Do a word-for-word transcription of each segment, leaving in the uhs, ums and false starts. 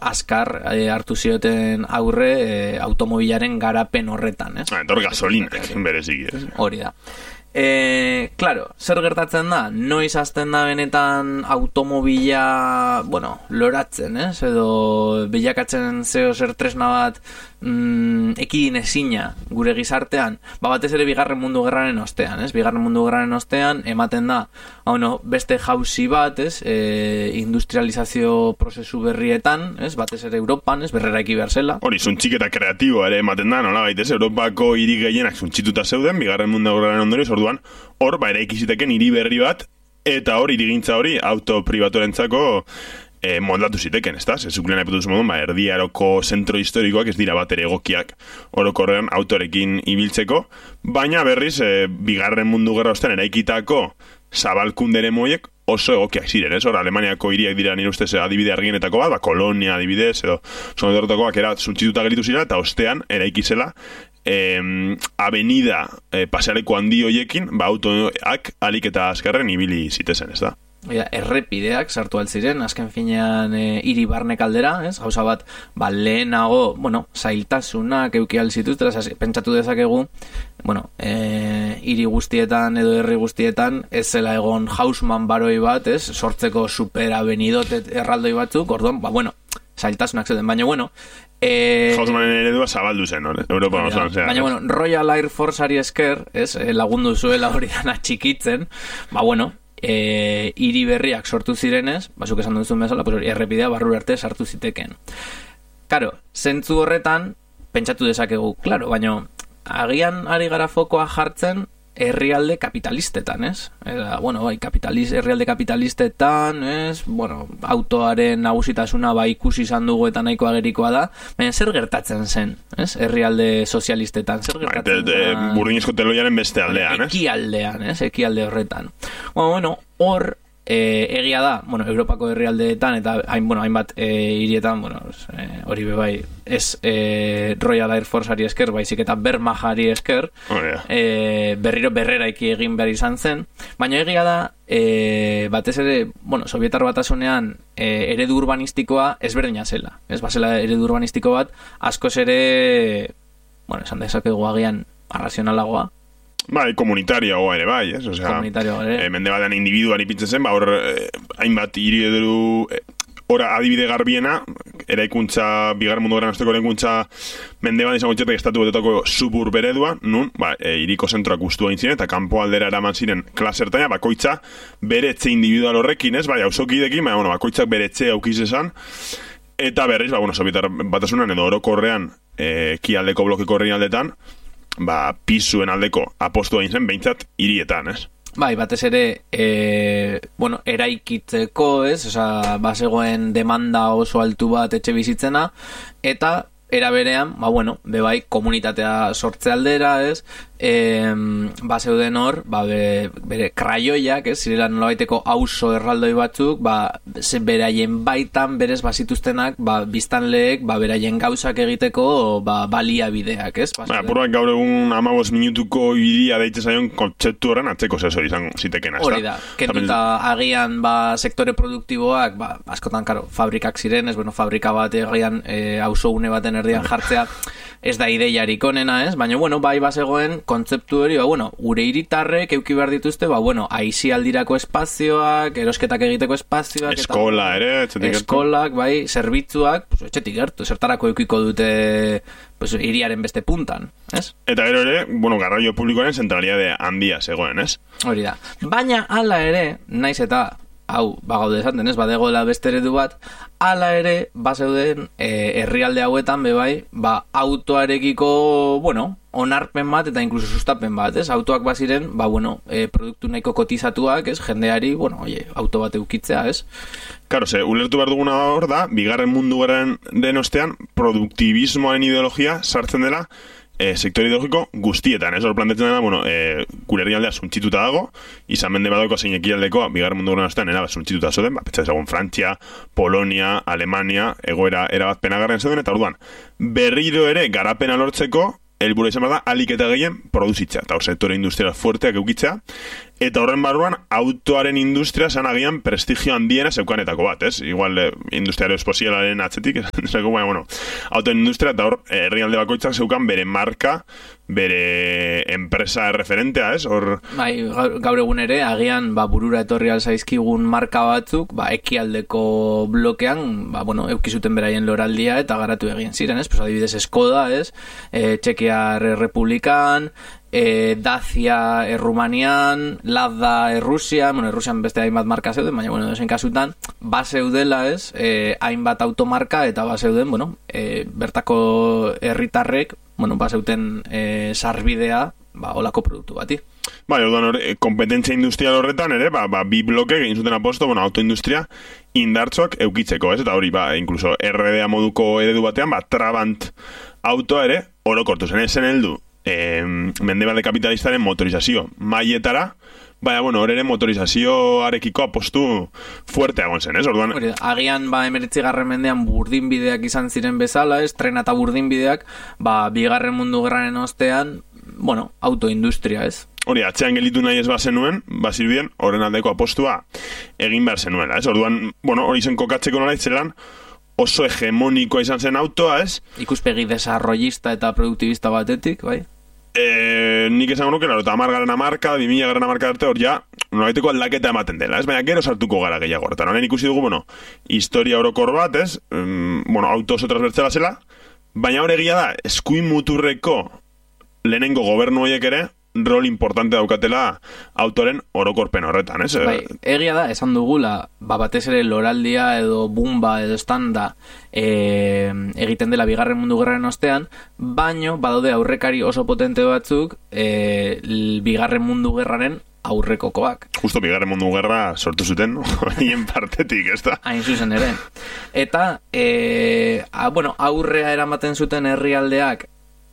askar e, hartu zioten aurre e, automobilaren garapen horretan, ez? Ah, etor gasolinak berezik, ez? Hori da. E, claro, zer gertatzen da? Noiz hasten da benetan automobila, bueno, loratzen, ez? Edo bilakatzen zeo zer tresna bat mm, ekidin ezina gure gizartean, ba batez ere bigarren mundu gerraren ostean, ez? Bigarren mundu gerraren ostean ematen da, bueno, beste jauzi bat, ez? E, industrializazio prozesu berrietan, ez? Batez ere Europan, ez? Berreraiki behar zela. Hori, zuntxiketa kreatiboa ere ematen da, nola gaitez, Europako hiri gehienak zuntxituta zeuden, bigarren mundu gerraren ondorioz, orduan, hor, ba, eraiki ziteken hiri berri bat, eta hor, hirigintza hori, auto pribaturentzako e, moldatu ziteken, ez da? Zezuklen aipatuz modun, ba, erdi aroko zentro historikoak ez dira bat ere egokiak orokorrean autorekin ibiltzeko, baina berriz, e, bigarren mundu gerra ostean eraikitako zabalkundere moiek oso egokiak ziren, ez? Hor, Alemaniako hiriak dira nire ustez adibide argienetako bat, ba, Kolonia adibidez, edo zonedortakoak era zuntxituta geritu ziren, eta ostean eraikizela Eh, avenida eh, pasealeko handi hoiekin, ba, autoak alik eta azkarren ibili zitezen, ez da? Ja, errepideak sartu altziren, azken finean e, hiri barnek aldera, ez? Gauza bat, ba, lehenago, bueno, zailtasunak euki alzitut, pentsatu dezakegu, bueno, e, hiri guztietan edo herri guztietan, ez zela egon Haussmann baroi bat, ez? Sortzeko superabenidote erraldoi batzuk, orduan, ba, bueno, zailtasunak zeuden, baina, bueno, Eh, Haussmannen eredua zabaldu zen, no? Europa ja, osoan zean. Baina, bueno, Royal Air Forceari esker, ez, lagundu zuela hori dana txikitzen, ba, bueno, eh, hiri berriak sortu zirenez, bazuk esan duzun bezala, pues, errepidea barru arte sartu ziteken. Karo, zentzu horretan, pentsatu dezakegu, claro, baina, agian ari gara fokoa jartzen, herrialde kapitalistetan, ez? Eta, bueno, bai, kapitaliz, herrialde kapitalistetan, ez? Bueno, autoaren nagusitasuna bai ikusi izan dugu eta nahiko agerikoa da, baina zer gertatzen zen, ez? Herrialde sozialistetan, zer gertatzen zen? Burdinezko teloiaren beste aldean, ez? Ekialdean, ez? Ekialde horretan. Bueno, bueno, hor, E, egia da, bueno, Europako herrialdeetan eta hain, bueno, hainbat e, hirietan, bueno, hori e, bebai ez e, Royal Air Forceari esker, baizik eta Wehrmachtari esker, oh, yeah. e, berriro berreraiki egin behar izan zen, baina egia da e, batez ere, bueno, Sovietar Batasunean e, eredu urbanistikoa ezberdina zela, ez bazela eredu urbanistiko bat, askoz ere, bueno, esan dezakegu agian arrazionalagoa. Bai, komunitariagoa ere, bai, ez? Osea, komunitariagoa ere. E, mende batean individuan ipintzen zen, ba, hor, eh, hainbat hiri edo, eh, ora adibide garbiena, eraikuntza, bigarren mundu gerran osteko eraikuntza, mende bat izango txetek estatu betetako suburb eredua, nun, ba, e, iriko zentroak guztu hain ziren, eta kanpo aldera eraman ziren klasertaina, bakoitza bere etxe individual horrekin, ez? Bai, auzokidekin, baina, bueno, bakoitzak bere etxe aukiz esan, eta berriz, ba, bueno, Sovietar Batasunan edo orokorrean, eh, kialdeko blokeko herri aldetan, ba, pisuen aldeko apostu egin zen, behintzat hirietan, ez? Bai, batez ere, e, bueno, eraikitzeko, ez? Osa, bazegoen demanda oso altu bat etxe bizitzena, eta era berean, ba, bueno, bebai, komunitatea sortze aldera, ez? E, bazeuden hor, ba, be, bere kraioiak, ez? Zirela nolabaiteko auzo erraldoi batzuk, ba, beraien baitan, berez bazituztenak, ba, biztanleek, ba, beraien gauzak egiteko, ba, baliabideak, ez? Ba, apurbak gaur egun amabos minutuko iria deitze zaion kontzeptu horren atzeko zezo izan ziteken, ez da? Hori da, kenduta agian, ba, sektore produktiboak, ba, askotan, karo, fabrikak ziren, ez, bueno, fabrika bat agian, e, auzo une baten erdian jartzea, ez da ideiarik onena, ez? Baina, bueno, bai bazegoen kontzeptu hori, ba, bueno, gure hiritarrek euki behar dituzte, ba, bueno, aisialdirako espazioak, erosketak egiteko espazioak, eskola eta, ere, etxetik gertu. Eskolak, bai, zerbitzuak, pues, etxetik gertu, zertarako eukiko dute, pues, hiriaren beste puntan, ez? Eta gero ere, bueno, garraio publikoaren zentralidade handia zegoen, ez? Hori da. Baina, hala ere, naiz eta hau, bagaude esaten, ez, badegoela beste eredu bat, hala ere, bazeuden, e, herrialde hauetan, bebai, ba, autoarekiko, bueno, onarpen bat, eta inkluso sustapen bat, ez, autoak baziren, ba, bueno, e, produktu nahiko kotizatuak, ez, jendeari, bueno, oie, auto bat eukitzea, ez. Karo, ze, ulertu behar duguna hor da, bigarren mundu gerraren den ostean, produktibismoaren ideologia sartzen dela, E, sektore ideologiko guztietan, ez hor plantetzen dena, bueno, e, gure herrialdea suntzituta dago, izan mende badauko zein ekialdekoa, bigarren mundu gerran ostean, eraba suntzituta zoden, ba, petsa ezagun Frantzia, Polonia, Alemania, egoera erabat penagarren zeuden, eta orduan, berriro ere garapena lortzeko, helburua izan bada, alik eta gehien produzitzea, eta hor sektore industrial fuerteak eukitzea, eta horren barruan autoaren industria zan agian prestigio handiena zeukanetako bat, ez? Igual eh, industria aeroespazialaren atzetik, esako, baina, bueno, autoen industria eta hor herrialde bakoitzak zeukan bere marka, bere enpresa referentea, ez? Hor... Bai, gaur egun ere, agian, ba, burura etorri alzaizkigun marka batzuk, ba, ekialdeko blokean, ba, bueno, eukizuten beraien loraldia eta garatu egin ziren, ez? Pues adibidez, Skoda, ez? E, Txekiar Republikan, e, Dacia Errumanian, Lada Errusia, bueno, Errusian beste hainbat marka zeuden, baina, bueno, dezen kasutan, ba zeudela, ez? E, hainbat automarka eta ba zeuden, bueno, e, bertako herritarrek, bueno, ba zeuten e, sarbidea, ba, olako produktu bati. Bai, orduan hori, kompetentzia industrial horretan ere, ba, ba, bi bloke egin zuten aposto, bueno, autoindustria indartsuak eukitzeko, ez? Eta hori, ba, incluso R D A moduko eredu batean, ba, Trabant autoa ere, orokortu zen, esen heldu, eh, mendebalde kapitalistaren motorizazio mailetara, baina, bueno, hor ere motorizazioarekiko apostu fuerte egon zen, ez? Orduan... Hori, agian, ba, emeretzigarren mendean burdinbideak izan ziren bezala, ez? Tren eta burdinbideak, ba, bigarren mundu gerraren ostean, bueno, autoindustria, ez? Hori, atzean gelitu nahi ez bazenuen, bazirbien, horren aldeko apostua egin behar zenuela, ez? Orduan, bueno, hori zen kokatzeko nola itzelan, oso hegemonikoa izan zen autoa, ez? Ikuspegi desarrollista eta produktibista batetik, bai? E, nik esango nuke, laro, eta amargarren amarka, bimila garren amarka arte hor ja, nolaiteko aldaketa ematen dela, ez? Baina gero sartuko gara gehiago hortan. Honen ikusi dugu, bueno, historia orokor bat, ez? Um, bueno, auto oso transbertzela zela, baina hor egia da, eskuin muturreko lehenengo gobernu horiek ere, rol importante daukatela autoren orokorpen horretan, ez? Bai, egia da, esan dugula, ba, batez ere loraldia edo bumba edo standa e, egiten dela bigarren mundu gerraren ostean, baino badaude aurrekari oso potente batzuk e, bigarren mundu gerraren aurrekokoak. Justo bigarren mundu gerra sortu zuten, horien partetik, ez da? Hain zuzen ere. Eta, e, a, bueno, aurrea eramaten zuten herrialdeak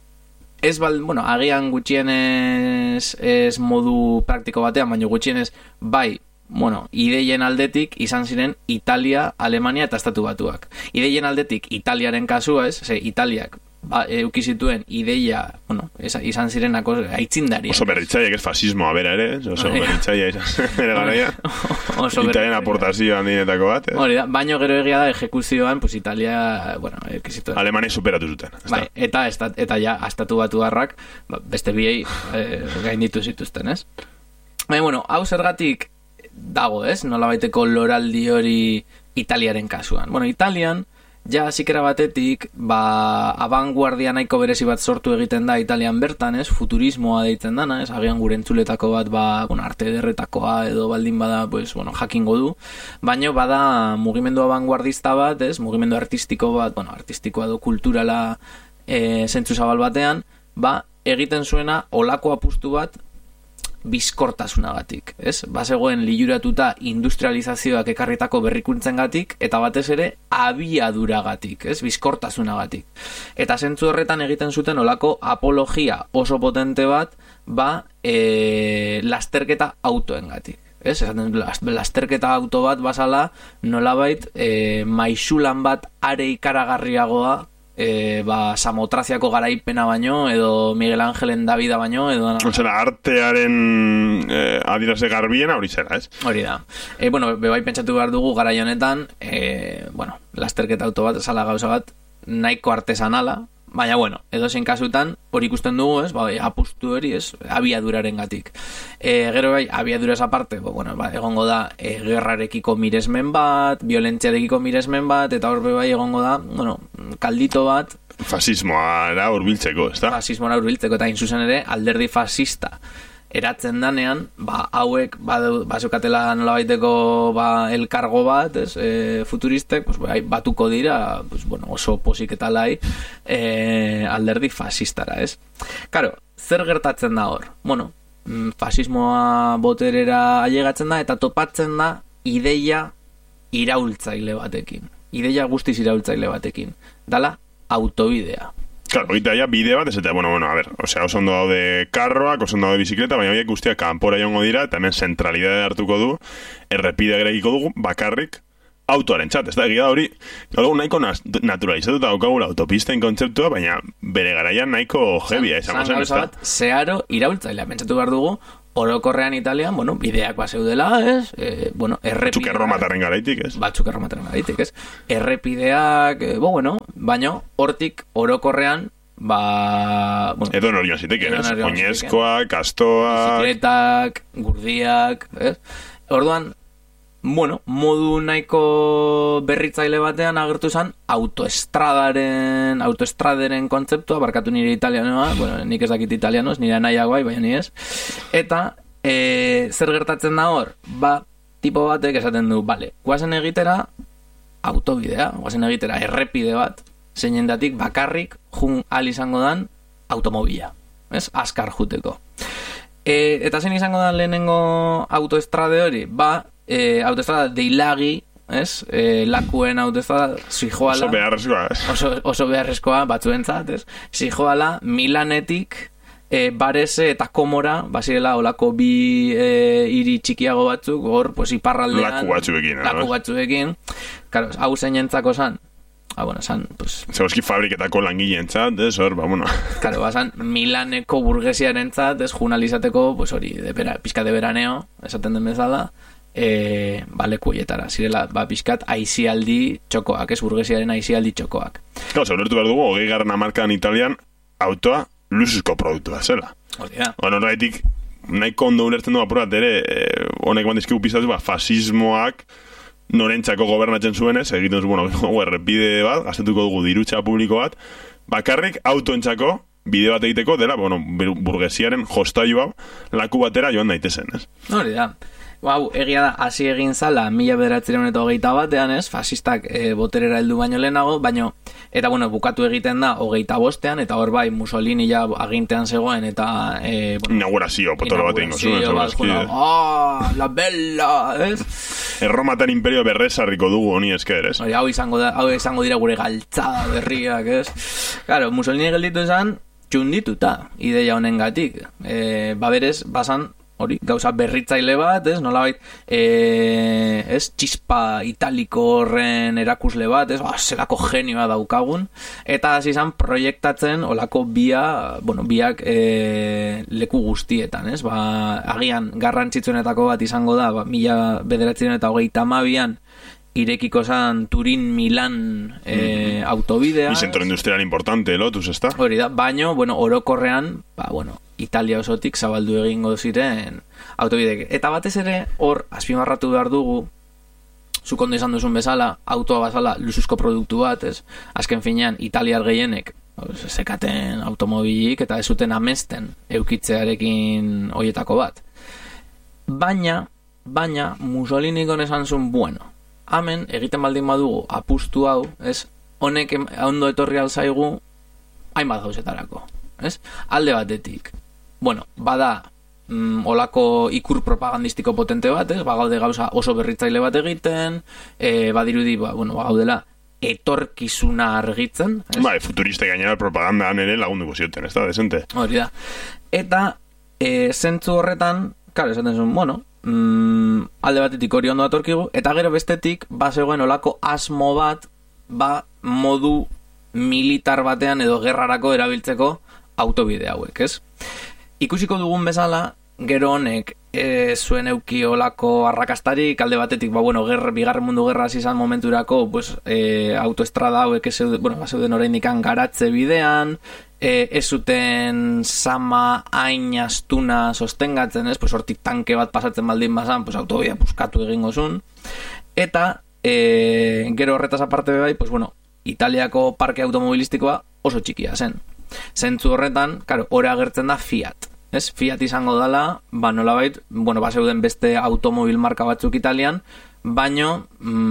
ez bal, bueno, agian gutxienez ez modu praktiko batean, baina gutxienez bai, bueno, ideien aldetik izan ziren Italia, Alemania eta Estatu Batuak. Ideien aldetik Italiaren kasua, ez? Ze Italiak ba, euki zituen ideia, bueno, izan zirenako aitzindaria. Oso berritzaiek ez fasismoa bera ere, oso berritzaia izan ere garaia. Italian aportazio handinetako bat. Hori da, baino gero egia da ejekuzioan, pues Italia, bueno, euki zituen. Alemania superatu zuten. Bai, eta, eta, eta ja, Estatu Batuarrak, ba, beste biei eh, gainditu zituzten, ez? Baina, bueno, hau zergatik dago, ez? Nola baiteko loraldi hori Italiaren kasuan. Bueno, Italian, ja, zikera batetik, ba, abanguardia nahiko berezi bat sortu egiten da Italian bertan, ez? Futurismoa deitzen dana, ez? Agian gure entzuletako bat, ba, bueno, arte ederretakoa edo baldin bada, pues, bueno, jakingo du. Baina bada mugimendu abanguardista bat, ez? Mugimendu artistiko bat, bueno, artistikoa edo kulturala e, zentzu zabal batean, ba, egiten zuena olako apustu bat bizkortasunagatik, ez? Bazegoen liluratuta industrializazioak ekarritako berrikuntzengatik eta batez ere abiaduragatik, ez? Bizkortasunagatik. Eta zentzu horretan egiten zuten olako apologia oso potente bat, ba, e, lasterketa autoengatik. Ez? Lasterketa auto bat basala nolabait e, maisulan bat are ikaragarriagoa E, ba, Samotraziako garaipena baino edo Miguel Angelen Davida baino edo... Zera, artearen eh, adiraze garbiena hori zera, ez? Hori da. E, bueno, bebai pentsatu behar dugu garai honetan, e, bueno, lasterketa auto bat, esala gauza bat, nahiko artesanala, baina, bueno, edozein kasutan, hori ikusten dugu, ez, ba, apustu hori, ez, abiaduraren gatik. E, gero bai, abiadura esa parte, bo, bueno, ba, egongo da, e, gerrarekiko miresmen bat, violentziarekiko miresmen bat, eta hor bai egongo da, bueno, kaldito bat... Fasismoa era urbiltzeko, ez da? Fasismoa urbiltzeko, eta inzuzen ere, alderdi fasista eratzen danean, ba, hauek, ba, bazukatela nola baiteko, ba, elkargo bat, ez, e, futuristek, pues, bai, batuko dira, pues, bueno, oso posik eta lai, e, alderdi fasistara, ez? Karo, zer gertatzen da hor? Bueno, fasismoa boterera ailegatzen da, eta topatzen da ideia iraultzaile batekin. Ideia guztiz iraultzaile batekin. Dala, autobidea. Claro, eta ya bide bat, ez eta, bueno, bueno, a ver, osea, oso ondo daude karroak, oso ondo daude bizikleta, baina horiek guztiak kanpora jongo dira, eta hemen zentralidade hartuko du, errepide gerekiko dugu, bakarrik, autoaren txat, ez da, egia da hori, gaur nahiko naturalizatuta daukagula autopisten kontzeptua, baina bere garaian nahiko jebia izango zen, ez da? Zeharo iraultzailea, pentsatu behar dugu, orokorrean Italian, bueno, bideak bazeudela, ez? E, bueno, errepideak... Batzuk erromataren garaitik, ez? Batzuk erromataren garaitik, ez? Errepideak, e, bo, bueno, baino, hortik orokorrean, ba... Bueno, edo norion ziteken, ez? Oinezkoak, kastoak... Bizikletak, gurdiak, ez? Orduan, bueno, modu nahiko berritzaile batean agertu zen autoestradaren, autoestraderen kontzeptua, barkatu nire italianoa, bueno, nik ez dakit italianoz, nire nahiago bai, baina ni ez. Eta, e, zer gertatzen da hor? Ba, tipo batek esaten du, bale, guazen egitera autobidea, guazen egitera errepide bat, zeinendatik bakarrik jun al izango dan automobila, ez? Azkar juteko. E, eta zein izango da lehenengo autoestrade hori? Ba, e, autoestrada deilagi, ez? E, lakuen autoestrada, zijoala... Oso beharrezkoa, ez? Oso, oso beharrezkoa, batzuentzat, ez? Zijoala, Milanetik, e, Barese eta Komora, bazirela, olako bi e, hiri txikiago batzuk, hor, pues, iparraldean... Laku batzuekin, Laku batzuekin. Karo, hau zeinentzako zan? Ah, bueno, san, pues... Zeuski fabriketako langileentzat, ez, hor, ba, bueno... Claro, basan, Milaneko burgesiarentzat, ez, junalizateko, pues hori, de bera, pizka de veraneo, esaten den bezala, e, ba, lekuietara, zirela, ba, pizkat aizialdi txokoak, ez, burgesiaren aizialdi txokoak. Claro, zaulertu behar dugu, hogei garren hamarkadan Italian, autoa luxuzko produktua zela. Hori da. Bueno, horretik, nahiko ondo ulertzen du apurat ere, eh, honek bandizkigu pizatu, ba, fasismoak, norentzako gobernatzen zuenez, egiten zu, bueno, errepide bat, gaztetuko dugu dirutza publiko bat, bakarrik autoentzako bide bat egiteko dela, bueno, burgesiaren jostaiua laku batera joan daitezen, ez? Hori da. Hau, egia da, hasi egin zala, mila bederatzireun eta hogeita batean, ez, fasistak e, boterera heldu baino lehenago, baino, eta, bueno, bukatu egiten da, hogeita bostean, eta hor bai, Mussolini ja agintean zegoen, eta... E, bueno, inaugurazio, potolo bat egin zuen, ah, la bella, ez? Erromatan imperio berrezarriko dugu honi esker, ez? Hori, hau izango, da, hau izango dira gure galtzada berriak, ez? Claro, Mussolini gelditu esan, txundituta, ideia honen gatik. E, baberez, basan, hori, gauza berritzaile bat, ez, nolabait, e, ez, txispa italiko horren erakusle bat, ez, ba, zelako genioa daukagun, eta hasi izan proiektatzen olako bia, bueno, biak e, leku guztietan, ez, ba, agian garrantzitsuenetako bat izango da, ba, mila bederatziren eta hogeita hamabian, irekiko zan Turin-Milan e, mm-hmm. autobidea. Bizentro industrial importante, lotuz, ezta? Hori da, baino, bueno, orokorrean, ba, bueno, Italia osotik zabaldu egingo ziren autobidek. Eta batez ere, hor, azpimarratu behar dugu, zuk ondo izan duzun bezala, autoa bazala luxuzko produktu bat, ez? Azken finean, italiar gehienek sekaten automobilik eta ez zuten amesten eukitzearekin hoietako bat. Baina, baina, Mussolini esan zuen, bueno, hemen egiten baldin badugu apustu hau, ez? Honek ondo etorri alzaigu hainbat gauzetarako, ez? Alde batetik, bueno, bada mm, olako ikur propagandistiko potente bat, ez? Bagaude gauza oso berritzaile bat egiten, e, badirudi, ba, bueno, bagaudela etorkizuna argitzen, ez? Bai, futurista gainera propagandaan ere lagunduko zioten, ez da, desente? Hori da. Eta, e, zentzu horretan, karo, esaten zuen, bueno, Mm, alde batetik hori ondo atorkigu, eta gero bestetik bazegoen olako asmo bat, ba modu militar batean edo gerrarako erabiltzeko autobide hauek, ez? Ikusiko dugun bezala, gero honek e, zuen euki olako arrakastarik, alde batetik, ba bueno, ger, bigarren mundu gerra izan momenturako, pues, e, autoestrada hauek ez zeuden, bueno, zeuden oraindikan garatze bidean, E, ez zuten sama hain astuna sostengatzen, ez? Pues hortik tanke bat pasatzen baldin bazan, pues autobidea puskatu egingo zuen. Eta e, gero horretaz aparte bai, pues bueno, Italiako parke automobilistikoa oso txikia zen. Zentzu horretan, claro, hori agertzen da Fiat. Ez? Fiat izango dala, ba nolabait, bueno, ba zeuden beste automobil marka batzuk Italian, baino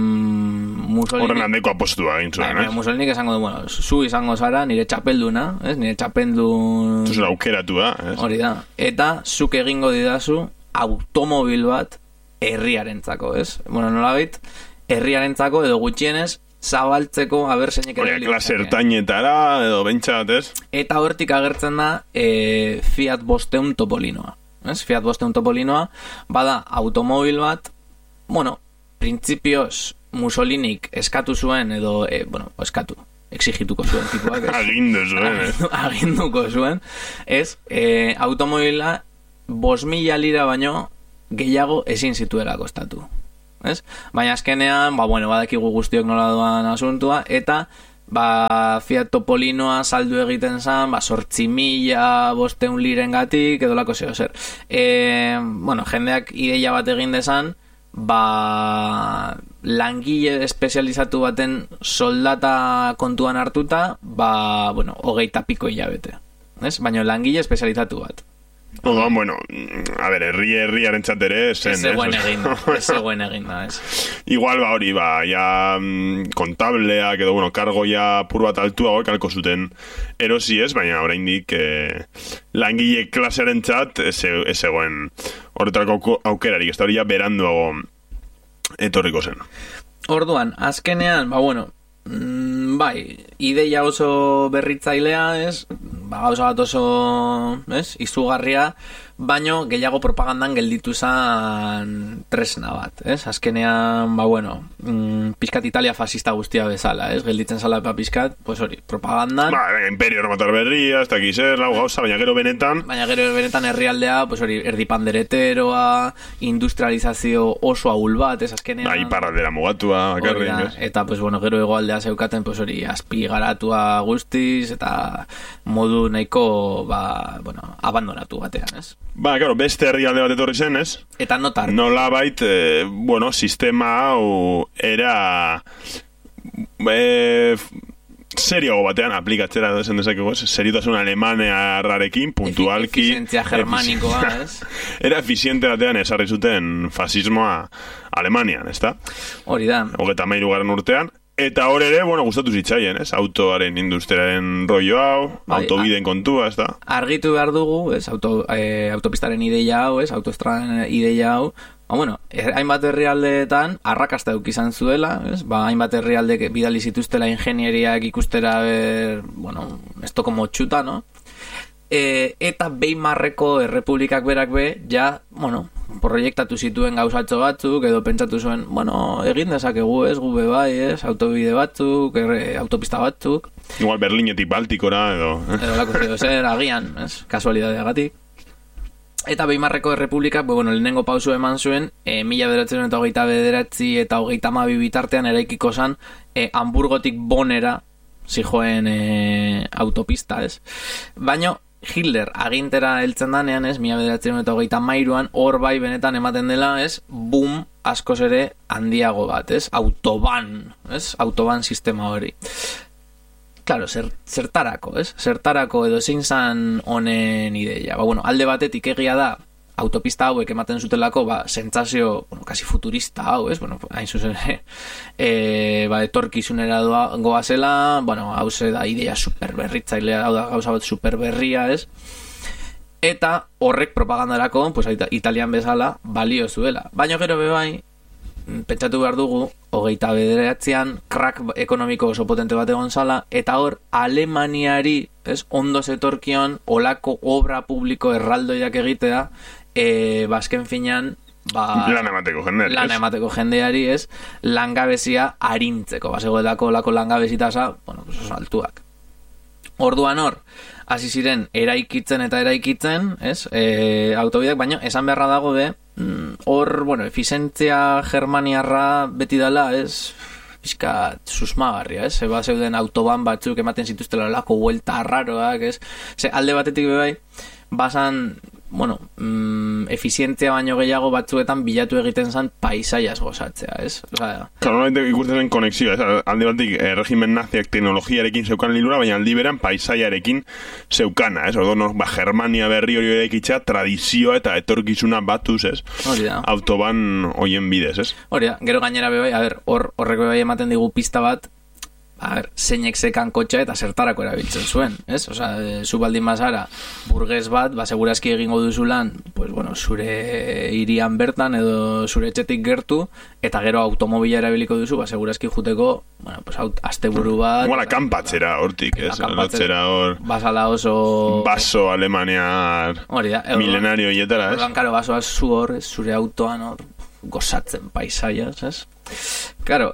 mm, Mussolini... Horren handeko apostua egin zuen, eh? Mussolini esango du, bueno, zu izango zara, nire txapelduna, ez? Nire txapeldun... Zuzera aukeratua, ez? Hori da. Eta zuk egingo didazu automobil bat herriarentzako, ez? Bueno, nolabait, herriarentzako edo gutxienez zabaltzeko, haber zeinek ere... Hori, klase ertainetara edo bentsat, ez? Eta hortik agertzen da e, Fiat bosteun Topolinoa. Ez? Fiat bosteun Topolinoa, bada automobil bat, bueno, printzipioz Mussolinik eskatu zuen, edo, e, bueno, eskatu, exigituko zuen tipuak. Agindu zuen, eh? Aginduko zuen, ez, e, automobila bost mila lira baino gehiago ezin zituela kostatu. Ez? Baina azkenean, ba, bueno, badakigu guztiok nola doan asuntua, eta ba, Fiat Topolinoa saldu egiten zan, ba, sortzi mila bosteun liren gatik, edo lako zeo zer. E, bueno, jendeak ideia bat egin dezan, ba, langile espezializatu baten soldata kontuan hartuta, ba, bueno, hogeita piko hilabete. Ez? Baina langile espezializatu bat. Odoan, bueno, a ver, herri herriaren txatere zen, ez eguen egin da, ez eguen egin da, ez. Igual, ba, hori, ba, ja, kontableak edo, bueno, kargo ja pur bat altuago kalko zuten erosi ez, baina oraindik eh, langile klasearen txat ez eguen horretarako aukerarik, ez da hori ja beranduago etorriko zen. Orduan, azkenean, ba, bueno, mm, bai, ideia oso berritzailea, ez, ba, gauza bat oso, ez, izugarria, baino gehiago propagandan gelditu zan tresna bat, ez? Azkenean, ba, bueno, mm, pizkat Italia fascista guztia bezala, ez? Gelditzen zala pa pizkat, pues hori, propagandan. Ba, imperio romatar berria, ez dakiz, ez, lau gauza, baina gero benetan. Baina gero benetan herrialdea, pues hori, erdipandereteroa, industrializazio oso ahul bat, ez? Azkenean. Ba, iparraldera mugatua, bakarrik, ez? Eta, pues, bueno, gero hegoaldea zeukaten, pues hori, azpi garatua guztiz, eta modu nahiko, ba, bueno, abandonatu batean, ez? Ba, claro, beste herrialde bat etorri zen, ez? Eta notar. Nola bait, eh, bueno, sistema hau era eh, serioago batean aplikatzera esan dezakegu, ez? Seriotasun alemanearrarekin, puntualki. Efizientzia germanikoa, ez? Era efiziente batean esarri zuten fasismoa Alemanian, ez da? Hori da. Hogeita hamairu garren urtean. Eta hor ere, bueno, gustatu zitzaien, ez? Autoaren industriaren rollo hau, bai, autobideen kontua, ez da? Argitu behar dugu, ez? Auto, eh, autopistaren ideia hau, ez? Autoestraden ideia hau. Ba, bueno, er, hainbat herrialdeetan arrakasta eduki izan zuela, ez? Ba, hainbat herrialde bidali zituztela ingenieriak ikustera, ber, bueno, esto como txuta, no? E, eta Weimarreko errepublikak berak be, ja, bueno, proiektatu zituen gauzatxo batzuk, edo pentsatu zuen, bueno, egin dezakegu, ez, gube bai, ez, autobide batzuk, erre, autopista batzuk. Igual Berlinetik Baltikora, edo... edo lako zio, zer, agian, ez, kasualidadeagatik. Eta Weimarreko errepublikak, bueno, lehenengo pausu eman zuen, e, mila bederatzi eta hogeita bederatzi eta hogeita hamabi bitartean eraikiko zan, e, Hamburgotik Bonera, zijoen e, autopista, ez. Baina, Hitler agintera heltzen danean, ez, mila bederatziehun eta hogeita hamairuan, hor bai benetan ematen dela, ez, boom askoz ere handiago bat, ez, autoban, ez, autoban sistema hori. Claro, zer, zertarako, ez, zertarako edo zein zan honen ideia. Ba, bueno, alde batetik egia da, autopista hauek ematen zutelako, ba, sentsazio, bueno, kasi futurista hau, ez, bueno, hain zuzen, e, ba, etorkizunera doa, goazela, bueno, hau ze da idea superberritzailea, hau da gauza bat superberria, ez, eta horrek propagandarako, pues, Italian bezala, balio zuela. Baina gero bebai, pentsatu behar dugu, hogeita bederatzean, crack ekonomiko oso potente bat egon zala, eta hor, Alemaniari, ez, ondo zetorkion, olako obra publiko erraldoiak egitea, e, bazken finean, ba, lana emateko jendeari, lana emateko jendeari, ez, langabezia arintzeko, basegoelako lako langabezitasa, bueno, pues oso altuak. Orduan hor, hasi ziren eraikitzen eta eraikitzen, ez, e, autobideak, baina esan beharra dago be, hor, bueno, efizientzia germaniarra beti dela, ez, pixka susmagarria, ez, eba zeuden autoban batzuk ematen zituztela lako huelta arraroak, ez, ze alde batetik bebai, basan, bueno, mm, efizientzia baino gehiago batzuetan bilatu egiten zen paisaiaz gozatzea, ez? Osea, claro, no ikusten den konexioa, ez? Alde batik, eh, regimen naziak teknologiarekin zeukan lilura, baina aldi beran paisaiarekin zeukana, ez? Ordo, no, ba, Germania berri hori eraikitza, tradizioa eta etorkizuna batuz, ez? Hori da. Autoban hoien bidez, ez? Hori da, gero gainera bebai, a ber, hor, horrek bebai ematen digu pista bat, a ber, zeinek zekan kotxa eta zertarako erabiltzen zuen, ez? Osa, e, zu baldin bazara burges bat, ba, segurazki egingo duzu lan, pues, bueno, zure irian bertan edo zure etxetik gertu, eta gero automobila erabiliko duzu, ba, segurazki juteko, bueno, pues, aut, asteburu bat... Igual akampatzera hortik, ez? Akampatzera hor... Basala oso... Baso alemaniar... Hori da. Milenario hietara, ez? Ordan, karo, basoa zu hor, zure autoan hor, gozatzen paisaiaz, ez? Karo,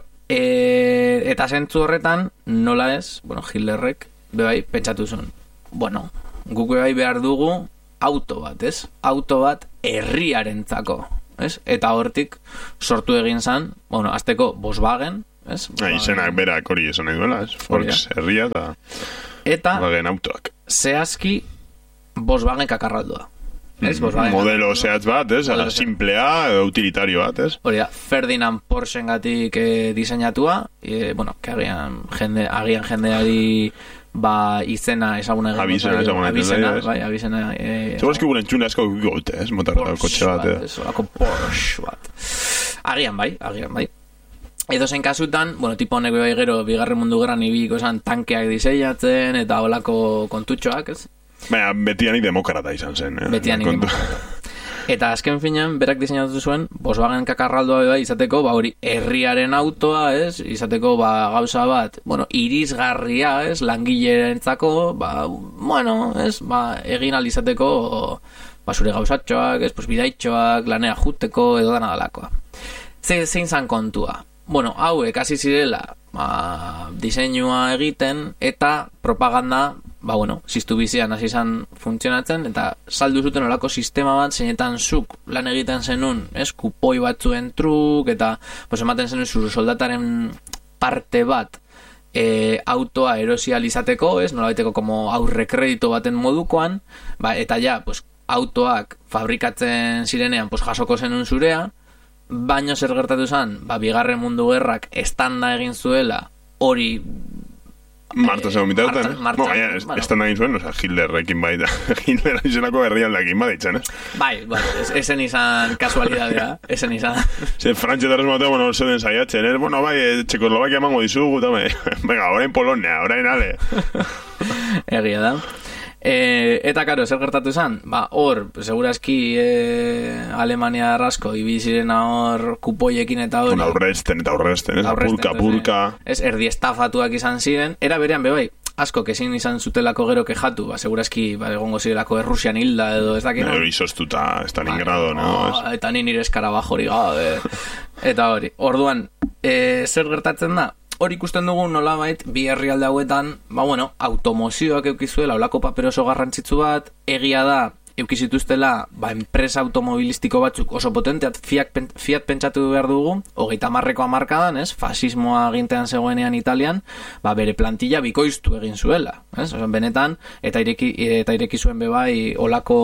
E, eta zentzu horretan, nola ez, bueno, Hitlerrek bebai pentsatu zuen, bueno, guk bebai behar dugu auto bat, ez? Auto bat herriarentzako, ez? Eta hortik sortu egin zan, bueno, azteko Volkswagen, ez? Ha, izenak berak hori esan nahi duela, ez? Volks herria eta... Eta... Volkswagen autoak. Zehazki Volkswagen kakarraldua. Ez, Volkswagen. Modelo zehatz bat, ez? Ala simplea, utilitario bat, ez? Hori da, Ferdinand Porschen gatik eh, diseinatua, eh, bueno, que agian, jende, agian jendeari ba izena ezaguna egin. Abizena ezaguna egin. Abizena, bai, abizena. Eh, Seguro eski guren txuna esko gote, ez? Motarra kotxe bat, eh? Ez, olako Porsche bat. Agian bai, agian bai. Edo zen kasutan, bueno, tipo honek bai gero, bigarren mundu gerran ibiliko esan tankeak diseinatzen, eta olako kontutxoak, ez? Baina, betianik demokrata izan zen. Eh? Betianik demokrata. Eta azken finean, berak diseinatu zuen, Volkswagen kakarraldoa bai izateko, ba hori, herriaren autoa, ez? Izateko, ba, gauza bat, bueno, irisgarria, ez? Langilerentzako, ba, bueno, ez? Ba, egin alizateko, ba, zure gauzatxoak, ez? Pues, bidaitxoak, lanera juteko, edo dana dalakoa. Ze, zein zan kontua? Bueno, hauek hasi zirela, ba, diseinua egiten, eta propaganda, ba, bueno, ziztu bizian hasi izan funtzionatzen, eta saldu zuten olako sistema bat, zeinetan zuk lan egiten zenun, ez, kupoi batzuen truk, eta, pues, ematen zenun zure soldataren parte bat, e, autoa erosializateko, ez, nolabaiteko como aurre kredito baten modukoan, ba, eta ja, pues, autoak fabrikatzen zirenean, pues, jasoko zenun zurea, baino zer gertatu zen, ba, bigarren mundu gerrak estanda egin zuela, hori Marta segun bitauten, eh? Marta, Baina, bueno, estanda egin zuen, oza, Hitlerrekin baita, Hitler izenako herrialdekin baditzen, eh? Bai, bai, esen izan kasualidadea, esen izan. Ze, frantxetarrez mateo, bueno, zeuden saiatzen, eh? Bueno, bai, Txekoslovakia emango dizugu, tame, venga, orain Polonia, orain ale. Egia da. E, eta karo, zer gertatu zen? Ba, hor, segurazki e, Alemania arrasko ibizirena hor kupoiekin eta hori. Aurrezten eta aurrezten, ez? Purka, purka. Ez, erdi estafatuak izan ziren. Era berean, bebai, asko, kezin izan zutelako gero kejatu, ba, segurazki, ba, egongo zirelako Errusian hilda edo ez dakit. Hori izoztuta, Stalingrado, ba, no? no eta ni nire eskarabajori gabe. Eta hori, orduan, e, zer gertatzen da? Hor ikusten dugu nolabait bi herrialde hauetan, ba bueno, automozioak eukizuela, olako paper oso garrantzitsu bat, egia da, eukizituztela, ba, enpresa automobilistiko batzuk oso potenteat, Fiat, Fiat pentsatu behar dugu, hogeita marreko amarkadan, ez, fasismoa gintean zegoenean Italian, ba, bere plantilla bikoiztu egin zuela, ez, oso, benetan, eta ireki, eta ireki zuen bebai, olako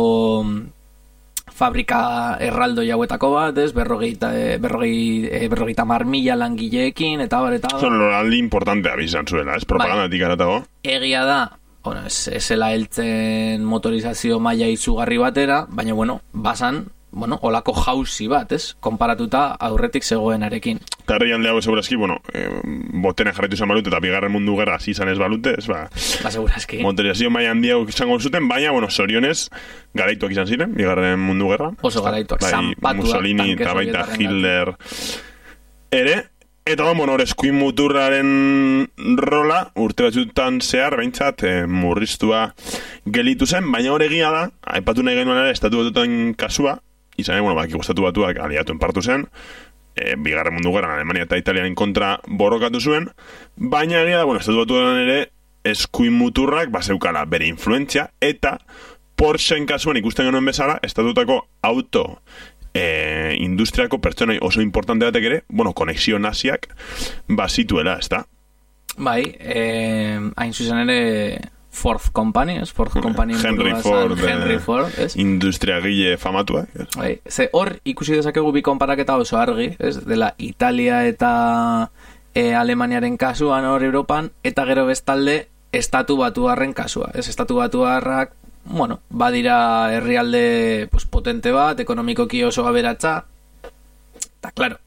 fabrika erraldo jauetako bat, ez, berrogeita, berrogei, berrogeita mar mila langileekin, eta bar, eta bar. Zon loraldi importantea bizan zuela, ez, propagandatik aratago. Egia da, bueno, ez, ezela heltzen motorizazio maila izugarri batera, baina, bueno, basan, bueno, olako jauzi bat, ez, konparatuta aurretik zegoenarekin. Karrian lehago segurazki, bueno, eh, botena jarretu izan balute, eta bigarren mundu gerra izan ez balute, ez, ba, ba segurazki. Motorizazio maila handiago izango zuten, baina, bueno, sorionez, garaituak izan ziren, bigarren mundu gerra. Oso garaituak, bai, zanpatuak. Mussolini eta baita Hitler ere, eta bueno, hor eskuin muturraren rola, urte batzutan zehar, behintzat, eh, murriztua gelitu zen, baina hor egia da, aipatu nahi genuen ere, estatu batutan kasua, izan, bueno, baki gustatu batuak aliatuen partu zen, e, bigarren mundu gerran Alemania eta Italianen kontra borrokatu zuen, baina egia da, bueno, estatu batutan ere eskuin muturrak baseukala bere influentzia, eta Porschen kasuan ikusten genuen bezala, estatutako auto e, industriako pertsonai oso importante batek ere, bueno, konexio naziak bazituela, ez da? Bai, eh, hain zuzen ere Ford Company, ez? Ford Company Henry Ford, Henry Ford, ez? Industriagile famatua, ez? Bai, ze hor ikusi dezakegu bi konparaketa oso argi, ez? Dela Italia eta e, Alemaniaren kasuan hor Europan, eta gero bestalde estatu batuarren kasua, ez? Estatu batuarrak, bueno, badira herrialde pues, potente bat, ekonomikoki oso aberatsa, eta claro,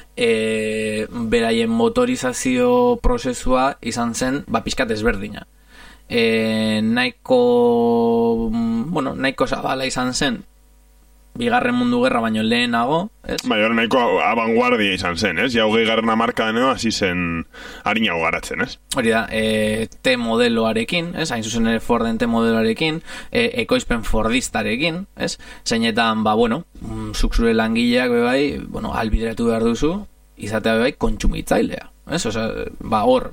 e, beraien motorizazio prozesua izan zen, ba, pixkat ezberdina. E, nahiko bueno, nahiko zabala izan zen bigarren mundu gerra baino lehenago, ez? Bai, hori nahiko abanguardia izan zen, ez? Ja hogei garren amarka deneo, hasi zen harinago garatzen, ez? Hori da, e, T modeloarekin, ez? Hain zuzen ere Forden T modeloarekin, e, ekoizpen Fordistarekin, ez? Zeinetan, ba, bueno, zuk zure langileak bebai, bueno, albideratu behar duzu, izatea bebai kontsumitzailea, ez? Osa, ba, hor,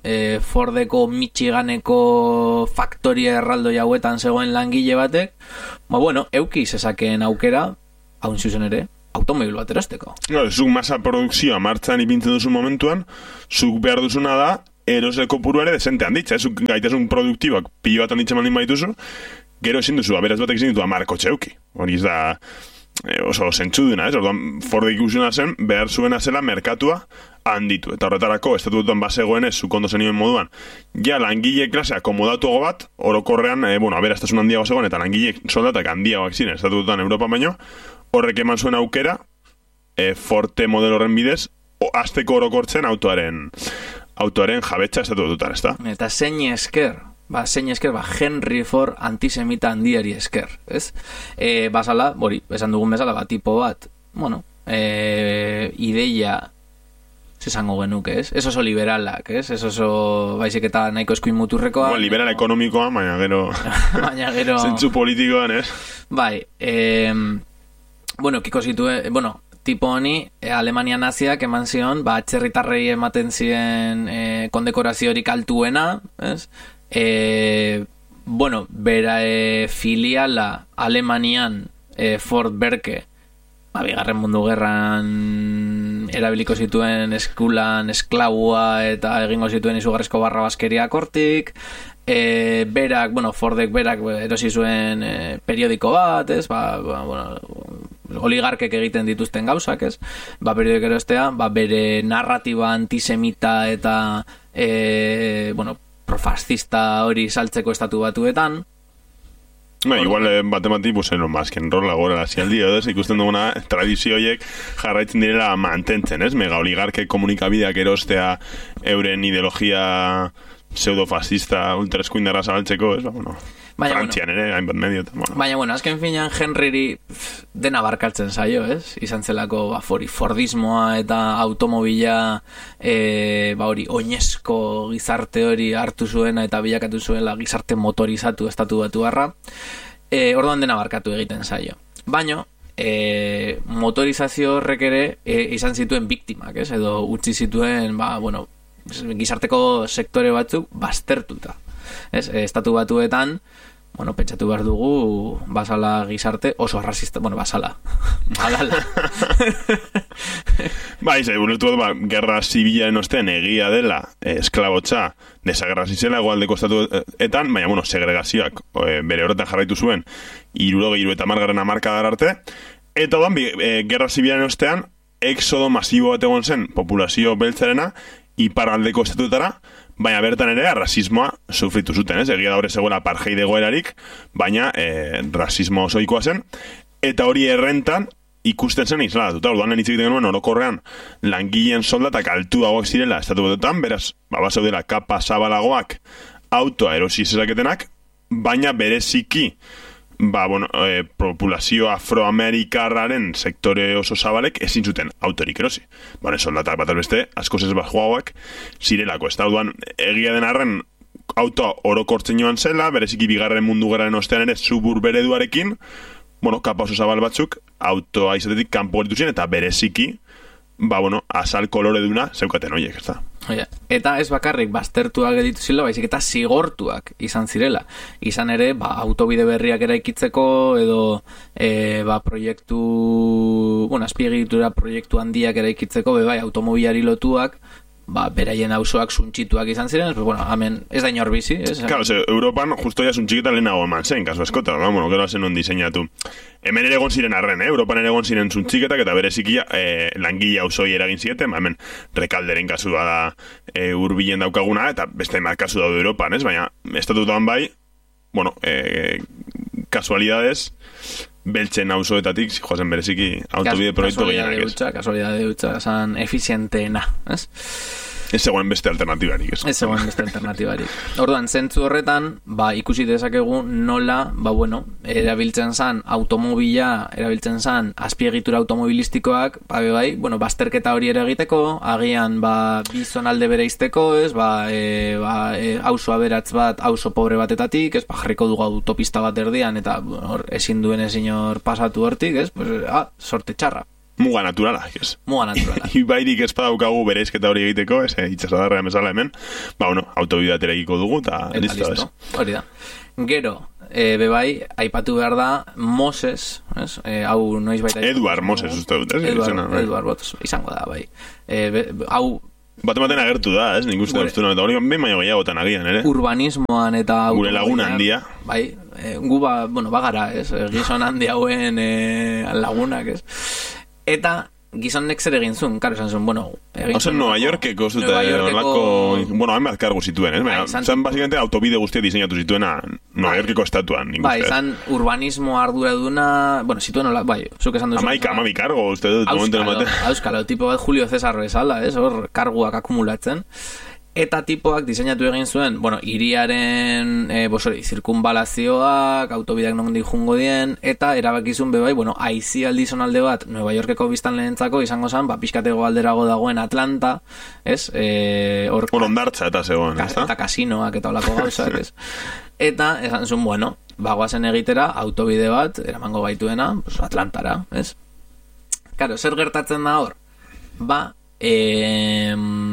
e, Fordeko Michiganeko faktoria erraldoi hauetan zegoen langile batek, ba bueno, euki zezakeen aukera, haun zuzen ere, automobil bat erosteko. No, zuk masa produkzioa martxan ipintzen duzu momentuan, zuk behar duzuna da, eroseko puruare desente handitza, eh? Zuk gaitasun produktiboak pilo bat handitzen baldin baituzu, gero ezin duzu, aberaz batek ezin ditu amarko txeuki. Hori ez da e, oso zentzuduna, ez? Orduan, Ford ikusuna zen, behar zuena zela merkatua handitu. Eta horretarako, estatutuan basegoen ez, zuk ondo zenioen moduan, ja langile klasea komodatuago bat, orokorrean, e, bueno, aberaztasun handiago zegoen, eta langile soldatak handiagoak ziren, estatutuan Europa baino, horrek eman zuen aukera, e, Forte modelo horren bidez, o, azteko orokortzen autoaren autoaren jabetza estatututan, ez da? Eta zein esker, ba, zein esker, ba, Henry Ford antisemita handiari esker, ez? E, basala, bori, esan dugun bezala, ba, tipo bat, bueno, e, ideia, zesango genuke, ez? Ez oso liberalak, ez? Ez oso, baizik eta nahiko eskuin muturrekoa. Bueno, liberal ekonomikoa, baina gero... baina gero... zentzu politikoan, ez? Bai, e, bueno, kiko zituen, bueno, tipo honi, e, Alemania naziak eman zion, ba, atzerritarrei ematen ziren e, kondekoraziorik altuena, ez? E, bueno, bera e, filiala Alemanian e, Ford Berke, ba, bigarren mundu gerran erabiliko zituen eskulan esklabua eta egingo zituen izugarrizko barra baskeriak hortik, e, berak, bueno, Fordek berak erosi zuen e, periodiko bat, ez? Ba, ba, bueno, oligarkek egiten dituzten gauzak, ez? Ba, periodiko erostea, ba, bere narratiba antisemita eta e, bueno, profascista hori saltzeko estatu batuetan. Ba, igual eh, batemati, pues, eno, mazken rola gora lazialdi, edo, ikusten duguna tradizioiek jarraitzen direla mantentzen, ez? Mega oligarkek komunikabideak erostea euren ideologia pseudofascista ultraeskuindarra zabaltzeko, ez? Ba, bueno... Baina, Frantzian bueno, ere, hainbat medio. Bueno. Baina, bueno, azken finean Henryri pff, dena barkaltzen zaio, ez? Izan zelako ba, fori, Fordismoa eta automobila e, ba hori, oinezko gizarte hori hartu zuena eta bilakatu zuela gizarte motorizatu estatu batu barra. E, orduan dena barkatu egiten zaio. Baina, e, motorizazio horrek ere e, izan zituen biktimak, ez? Edo utzi zituen, ba, bueno, gizarteko sektore batzuk baztertuta. Ez, estatu batuetan, bueno, pentsatu behar dugu basala gizarte oso arrazista, bueno, basala badala bai, ze, ulertu bat, ba, gerra zibilaren ostean egia dela eh, esklabotza desagerra zizela egoaldeko estatuetan, baina, bueno, segregazioak eh, bere horretan jarraitu zuen hirurogei hiru eta hamargarren hamarkadar arte, eta odan, eh, gerra zibilaren ostean exodo masibo bat egon zen populazio beltzarena iparraldeko estatuetara, baina bertan ere rasismoa sufritu zuten, ez? Egia da hori zegoela apartheid egoerarik, baina e, rasismo osoikoa zen, eta hori errentan ikusten zen isladatuta. Orduan hitz egiten genuen orokorrean langileen soldatak altuagoak zirela estatu batuetan, beraz, ba, basaudela kapa zabalagoak autoa erosi zezaketenak, baina bereziki ba, bueno, e, populazio afroamerikarraren sektore oso zabalek ezin zuten autorik erosi. Bane, soldatak bat albeste, askoz ez bat joagoak zirelako. Ez da, duan, egia den arren auto orokortzen joan zela, bereziki bigarren mundu gerraren ostean ere subur bereduarekin, bueno, kapa oso zabal batzuk, autoa izatetik kanpo geritu ziren, eta bereziki, ba, bueno, azal kolore duna zeukaten horiek, ez da. Oia, eta ez bakarrik baztertuak editu zila, baizik eta zigortuak izan zirela. Izan ere, ba, autobide berriak eraikitzeko edo e, ba, proiektu, bueno, azpiegitura proiektu handiak eraikitzeko, be bai, automobilari lotuak, ba, beraien auzoak suntxituak izan ziren, pues, bueno, hemen ez da inor bizi, ez? Claro, ze, Europan justo ya suntxiketa lehenago eman zen, kasu eskota, no? Bueno, gero zen on diseinatu. Hemen ere egon ziren arren, eh? Europan ere egon ziren suntxiketak eta berezikia eh, langile auzoi eragin zieten, ba, hemen rekalderen kasua da eh, urbilen daukaguna, eta beste hainbat kasu daude Europan, ez? Baina, estatutuan bai, bueno, eh, kasualidades, beltzen auzoetatik, joazen bereziki autobide proiektu gehienak, ez? Kasualidade dutxa, esan efizienteena, ez? Ez zegoen beste alternatibarik, ez? Ez zegoen beste alternatibarik. Orduan, zentzu horretan, ba, ikusi dezakegu nola, ba, bueno, erabiltzen zan automobila, erabiltzen zan azpiegitura automobilistikoak, ba, bai, bueno, bazterketa hori ere egiteko, agian, ba, bizonalde bere izteko, ez, ba, e, ba, e, auzo aberatz bat, auzo pobre batetatik, ez, ba, jarriko dugu autopista bat erdian, eta, hor, ezin duen ezin hor pasatu hortik, ez, pues, ah, sorte txarra. Muga naturala, ez? Muga naturala. Ibairik ez badaukagu bereizketa hori egiteko, ez, itxasadarrean bezala hemen, ba, bueno, autobideatera egiko dugu, eta listo, ez. Hori da. Gero, e, bebai, aipatu behar da, Moses, ez? E, hau noiz baita... Eduard Moses, uste dut, ez? Eduard, Eduard Moses, izango da, bai. E, be, hau... Bat ematen agertu da, ez? Nik uste dut, eta hori ben baino gehiagotan agian, ere? Urbanismoan eta... Gure laguna handia. Bai, e, gu ba, bueno, bagara, ez? Gizon handi hauen e, lagunak, ez? Eta gizonek zer egin zuen, karo esan zuen, bueno... Ozen, Nueva Yorkeko zute, orlako... Bueno, hain bat kargu zituen, ez? Bai, zan, basikamente, autobide guztia diseinatu zituena Nueva bai, Yorkeko estatuan, nik uste. Bai, zan urbanismo ardura duna... Bueno, zituen, hola, bai, zuk esan duzu... Amaika, amami kargo, uste dut, momentu emate. Auskalo, tipo bat Julio Cesar bezala, ez? Hor, karguak akumulatzen. Eta tipoak diseinatu egin zuen, bueno, hiriaren e, bosori, zirkunbalazioak, autobideak nondik jungo dien, eta erabakizun bebai, bueno, aizi aldizonalde bat, Nueva Yorkeko biztan lehentzako, izango zen, ba, pixkatego alderago dagoen Atlanta, ez? E, or, ondartza eta zegoen, ez da? Eta kasinoak eta olako gauzak, ez? Eta, esan zuen, bueno, bagoazen egitera, autobide bat, eramango gaituena, pues, Atlantara, ez? Karo, zer gertatzen da hor? Ba, eee...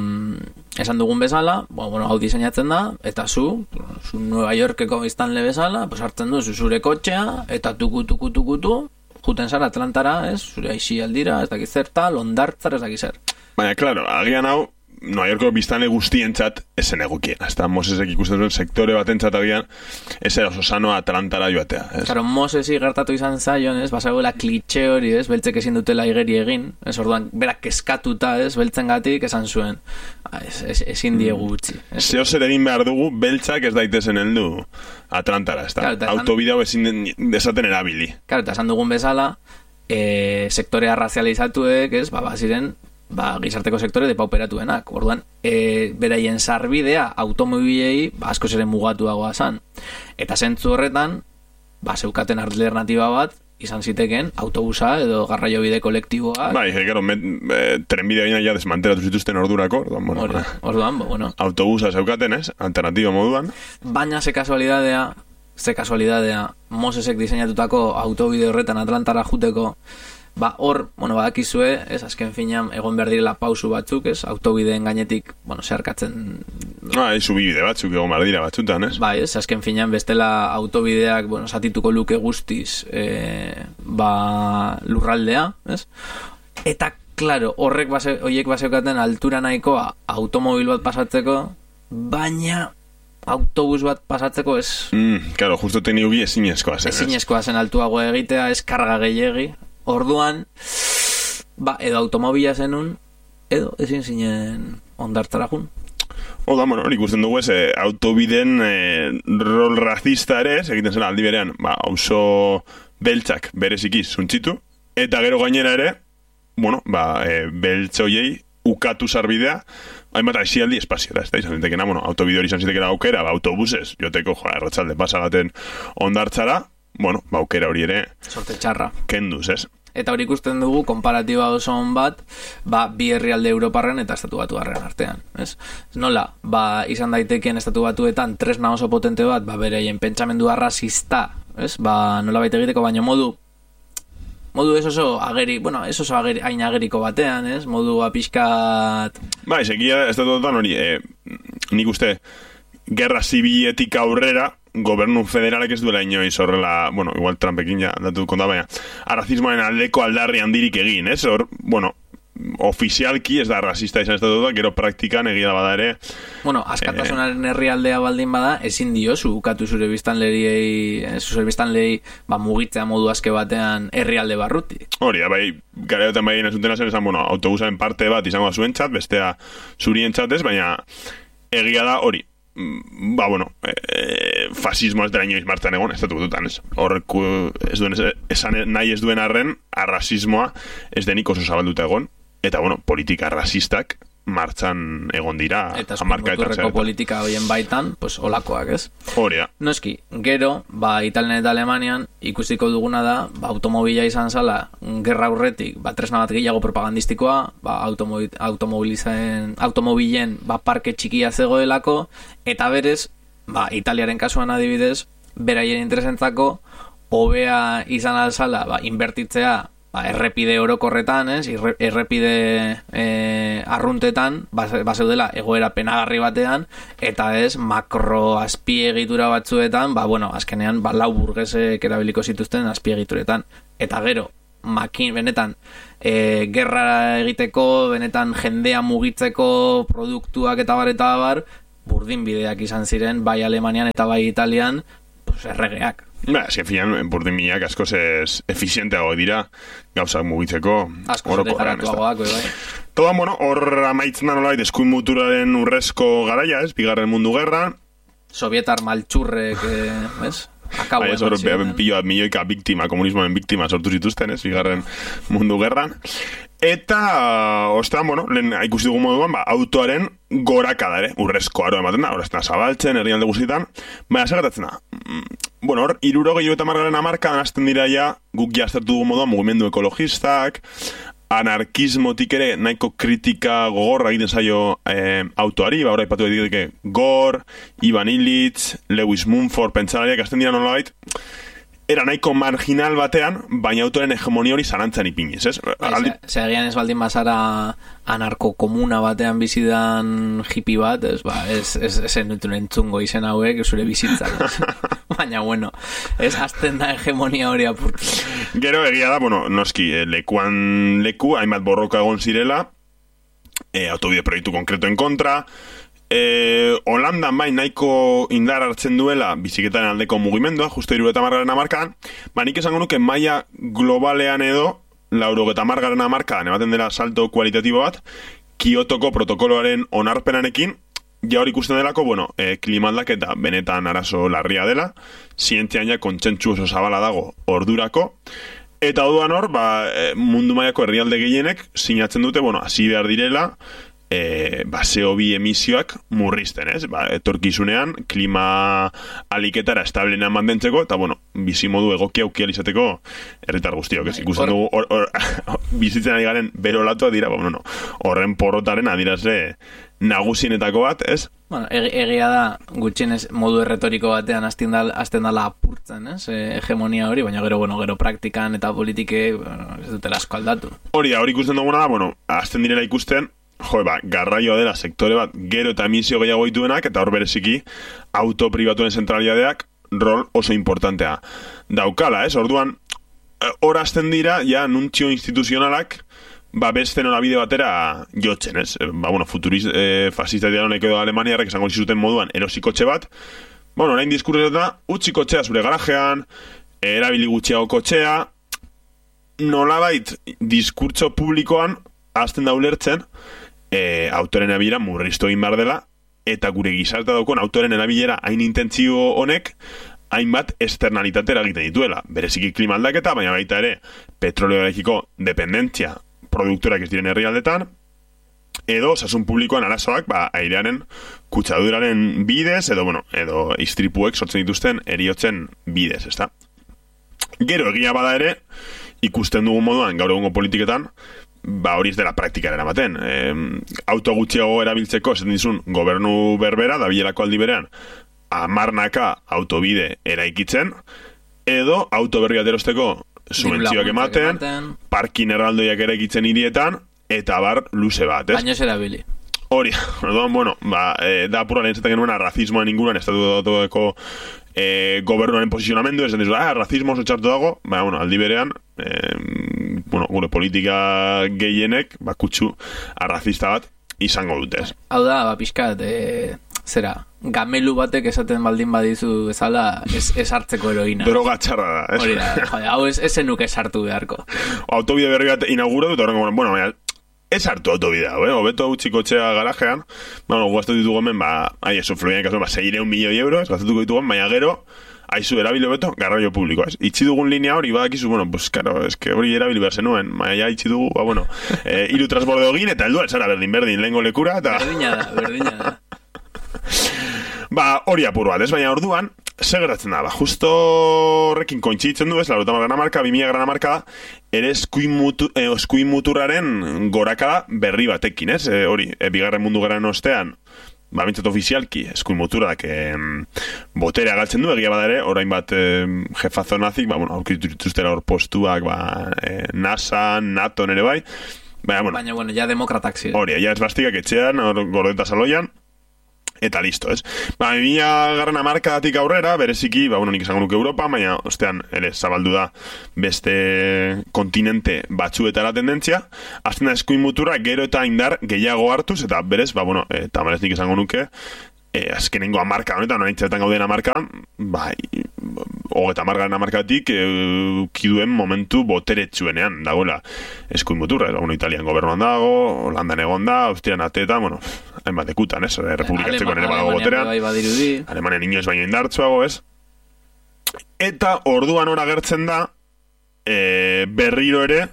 esan dugun bezala, bueno, hau diseinatzen da, eta zu, zu Nueva Yorkeko biztanle bezala, pues hartzen du zure kotxea, eta tuku, tuku, tuku, tuku, juten zara Atlantara, ez, zure aixi aldira, ez dakiz zerta, londartzar, ez dakiz zer. Baina, klaro, agian hau, Nueva Yorkeko biztanle guztientzat esen egukien. Hasta Mosesek ikusten duen sektore batentzat agian, ez era oso sano Atlantara joatea. Ez? Claro, Mosesi gertatu izan zaion, ez, basagoela klitxe hori, ez, beltzek ezin dutela igeri egin, ez, orduan, berak keskatuta, ez, beltzen gatik, esan zuen, ez, ez, ezin diegu gutxi. Zeo zer egin behar dugu, beltzak ez daitezen heldu Atlantara, ez da, claro, autobidea ezin desaten erabili. Claro, eta esan dugun bezala, e, sektorea razializatuek, ez, ba, baziren, ba, gizarteko sektore depauperatuenak. Orduan, e, beraien sarbidea automobilei ba, asko zeren mugatuagoa zan. Eta zentzu horretan, ba, zeukaten alternatiba bat, izan ziteken autobusa edo garraio bide kolektiboa. Bai, gero, trenbidea baina ja desmantelatu zituzten ordurako. Orduan, bueno, Orduan, orduan bueno. Autobusa zeukaten, ez? Alternatiba moduan. Baina ze kasualidadea, ze kasualidadea, Mosesek diseinatutako autobide horretan Atlantara juteko, ba, hor, bueno, badakizue, ez, azken finean, egon behar direla pausu batzuk, ez, autobideen gainetik, bueno, zeharkatzen... Ah, ez, subibide batzuk egon behar dira batzutan, ez? Bai, ez, azken finean, bestela autobideak, bueno, satituko luke guztiz, e, ba, lurraldea, ez? Eta, klaro, horrek base, horiek baseukaten altura nahikoa automobil bat pasatzeko, baina autobus bat pasatzeko ez... Mm, claro, justo teknikoki ezinezkoa zen, ez? Ezinezkoa zen altuago egitea, ez karga gehiegi. Orduan, ba, edo automobila zenun, edo ezin zinen ondartzara jun. Oda, bueno, hori ikusten dugu ez, eh, autobiden eh, rol racista ere, egiten zen aldi berean, ba, auzo beltzak berezikiz zuntzitu, eta gero gainera ere, bueno, ba, eh, beltzoiei ukatu sarbidea, hainbat aizialdi espazio da, ez da, izan zitekena, bueno, autobide hori izan zitekena aukera, ba, autobuses, joteko, joa, erratxalde pasagaten ondartzara, bueno, ba, aukera hori ere... Sorte txarra. Kenduz, ez? Eta hori ikusten dugu, konparatiba oso on bat, ba, bi herrialde Europarren eta estatu batuarren artean, ez? Nola, ba, izan daitekeen estatu batuetan tresna oso potente bat, ba, bereien pentsamendua rasista, ez? Ba, nola baita egiteko, baina modu, modu ez oso ageri, bueno, ez oso ageri, hain ageriko batean, ez? Modu apiskat... Ba, ezekia estatu batuetan hori, eh, nik uste, gerra zibiletik aurrera, gobernu federalek ez duela inoiz horrela, bueno, igual Trumpekin ja datu konta, baina arrazismoaren aldeko aldarri handirik egin, ez? Hor, bueno, ofizialki ez da rasista izan estatuta, gero praktikan egia bada ere... Bueno, askatasunaren herrialdea baldin bada, ezin diozu ukatu zure biztanleriei, zure biztanlei, ba, mugitzea modu aske batean herrialde barruti. Hori, bai, garaiotan bai inazutena zen, esan, bueno, autobusaren parte bat izango zuen txat, bestea zurien txatez, baina egia da hori. Ba, bueno, e, fasismo ez dela inoiz martxan egon, estatu dutan, ez? Horrek ez duen, esan nahi ez duen arren, arrasismoa ez denik oso zabalduta egon, eta, bueno, politika rasistak martxan egon dira. Eta eskumoturreko politika hoien baitan, pues, olakoak, ez? Hori da. Noski, gero, ba, Italian eta Alemanian, ikusiko duguna da, ba, automobila izan zala, gerra aurretik, ba, tresna bat gehiago propagandistikoa, ba, automobil, automobilizen, automobilen, ba, parke txikia zegoelako, eta berez, ba, Italiaren kasuan adibidez, beraien interesentzako, hobea izan alzala, ba, inbertitzea, ba, errepide orokorretan, ez, Irre, errepide e, arruntetan, bazeudela egoera penagarri batean, eta ez, makro azpiegitura batzuetan, ba, bueno, azkenean, ba, lau burgesek erabiliko zituzten azpiegituretan. Eta gero, makin, benetan, e, gerra egiteko, benetan jendea mugitzeko produktuak eta bar eta bar, burdin bideak izan ziren, bai Alemanian eta bai Italian, pues, erregeak. Ba, eske finan, burdin bideak askoz ez efizienteago dira gauzak mugitzeko. Askoz dejaratuagoak, bai. Todan, bueno, hor amaitzen da nolait eskuin muturaren urrezko garaia, ez, bigarren mundu gerra. Sovietar maltxurrek, eh, ez? Bai, ez hor, pillo bat milioika biktima, komunismoen biktima sortu zituzten, ez, bigarren mundu gerran. Eta, ostean, bueno, lehen ikusi dugu moduan, ba, autoaren gorakada ere, urrezko aroa ematen da, horrezten zabaltzen, herrialde guztietan, baina segatatzen da. Bueno, hor, irurogei eta margaren amarkadan hasten dira ja, guk jaztertu dugu moduan, mugimendu ekologistak, anarkismotik ere nahiko kritika gogorra egiten zaio eh, autoari, ba, hori aipatu edike Gore, Ivan Illich, Lewis Mumford, pentsalariak hasten dira nolabait, era nahiko marginal batean, baina autoren hegemonia hori zalantzan ipiniz, ez? Aldi... Segian ez baldin bazara anarko-komuna batean bizidan hippie bat, ez, ba, ez, ez, ez enutun entzungo izen hauek zure bizitzak, baina, bueno, ez azten da hegemonia hori apurtu. Gero egia da, bueno, noski, lekuan leku, hainbat borroka egon zirela, e, autobide proiektu konkretoen kontra, E, Holandan bai nahiko indar hartzen duela biziketaren aldeko mugimendua, justo hirurogeita hamargarren hamarkadan, ba nik esango nuke maila globalean edo laurogeita hamargarren hamarkadan ematen dela salto kualitatibo bat, Kiotoko protokoloaren onarpenarekin, ja hori ikusten delako, bueno, e, klimaldaketa benetan arazo larria dela, zientzian ja kontsentsu oso zabala dago ordurako, eta oduan hor, ba, mundu mailako herrialde gehienek sinatzen dute, bueno, hasi behar direla, E, ba, C O bi emisioak murrizten, ez? Ba, etorkizunean, klima aliketara establenean mantentzeko, eta, bueno, bizimodu egoki aukial izateko herritar guztiok, ez? Ikusten dugu, or, or, bizitzen ari garen berolatua dira, ba, bueno, no, horren porrotaren adirazle nagusienetako bat, ez? Bueno, egia da, gutxienez modu erretoriko batean hasten dala apurtzen, ez? E, hegemonia hori, baina gero, bueno, gero praktikan eta politike, bueno, ez dutela asko aldatu. Hori, hori ikusten duguna da, bueno, hasten direla ikusten, jo, ba, garraioa dela sektore bat gero eta emisio gehiago dituenak, eta hor bereziki auto pribatuen zentralidadeak rol oso importantea daukala, ez? Orduan, hor hasten dira, ja, nuntzio instituzionalak, ba, beste norabide batera jotzen, ez? Ba, bueno, futuriz, eh, fascista dira honek edo Alemaniarrek esango zizuten moduan erosikotxe bat, bueno, orain diskurretan, utzi kotxea zure garajean, erabili gutxiago kotxea, nolabait diskurtso publikoan hasten da ulertzen, E, autoren erabilera murriztu egin behar dela, eta gure gizarte daukon autoren erabilera hain intentzio honek hainbat externalitate eragiten dituela. Bereziki klima aldaketa, baina baita ere petroleoarekiko dependentzia produktorak ez diren herrialdetan, edo osasun publikoan arazoak, ba, airearen kutsaduraren bidez, edo, bueno, edo istripuek sortzen dituzten eriotzen bidez, ezta? Gero egia bada ere, ikusten dugun moduan gaur egungo politiketan, ba hori ez dela praktikara eramaten. E, auto gutxiago erabiltzeko, esaten dizun, gobernu berbera, da bilerako aldi berean, amarnaka autobide eraikitzen, edo auto berri bat erosteko subentzioak ematen, parkin erraldoiak eraikitzen hirietan, eta bar luze bat, ez? Baina ez erabili. Hori, bueno, ba, e, da apura lehen zaten genuena razismoan inguruan, estatu datueko e, gobernuaren posizionamendu, esan dizu, ah, razismo oso txartu dago, ba, bueno, aldi berean, e, bueno, gure politika gehienek, ba, kutsu arrazista bat izango dutez. Hau da, ba, pixkat, e, zera, gamelu batek esaten baldin badizu bezala, ez, ez hartzeko heroina. Droga txarra da, ez? Hori da, jode, hau ez, ez zenuk ez hartu beharko. Autobide berri bat inauguratu, eta horrengo, bueno, baina, ez hartu autobidea, eh? Obeto utxiko txea garajean, bueno, gaztatu ditugu hemen, ba, ahi, eso, fluian kasu, ba, seireun milioi euros, gaztatuko ditugu, baina gero, haizu erabili beto, garraio publiko, ez? Itxi dugun linea hori, badakizu, bueno, pues, karo, es que hori erabili behar zenuen, baina itxi dugu, ba, bueno, eh, iru transborde hogin, eta heldu alzara, berdin, berdin, lehengo lekura, eta... Berdina da, berdina da. Ba, hori apur bat, ez? Baina orduan, segeratzen da, ba, justo horrekin kointzitzen du, ez, laurogeita hamargarren hamarka, bi mila garren hamarka, ere eskuin, mutu, eh, eskuin muturraren gorakada berri batekin, ez? E, hori, e, bigarren mundu garen ostean, ba, bintzat ofizialki, eskuin muturak, e, boterea galtzen du, egia bada ere, orain bat e, jefazo nazik, ba, bueno, aurkitu dituztera hor postuak, ba, e, NASA, NATO nere bai, baina, bueno, baina, bueno, ja demokratak ziren. Hori, ja ez bastikak etxean, gordeta saloian, eta listo, ez? Ba, mila garren amarkadatik aurrera, bereziki, ba, bueno, nik esango nuke Europa, baina, ostean, ere, zabaldu da beste kontinente batzuetara tendentzia, azten da eskuin muturra gero eta indar gehiago hartuz, eta berez, ba, bueno, e, tamalez nik esango nuke, e, azkenengo amarka honetan, norain txetan gauden amarka, bai, hogeta amargaren amarkatik, e, kiduen momentu boteretsuenean, dagoela, eskuin muturra, ba, bueno, Italian gobernuan dago, Holandan egon da, Austrian atetan, bueno, hainbat ekutan, ez, Republikatzeko nere badago boterean, Alemanian inoez baino indartsuago, ez, eta orduan ora gertzen da, e, berriro ere,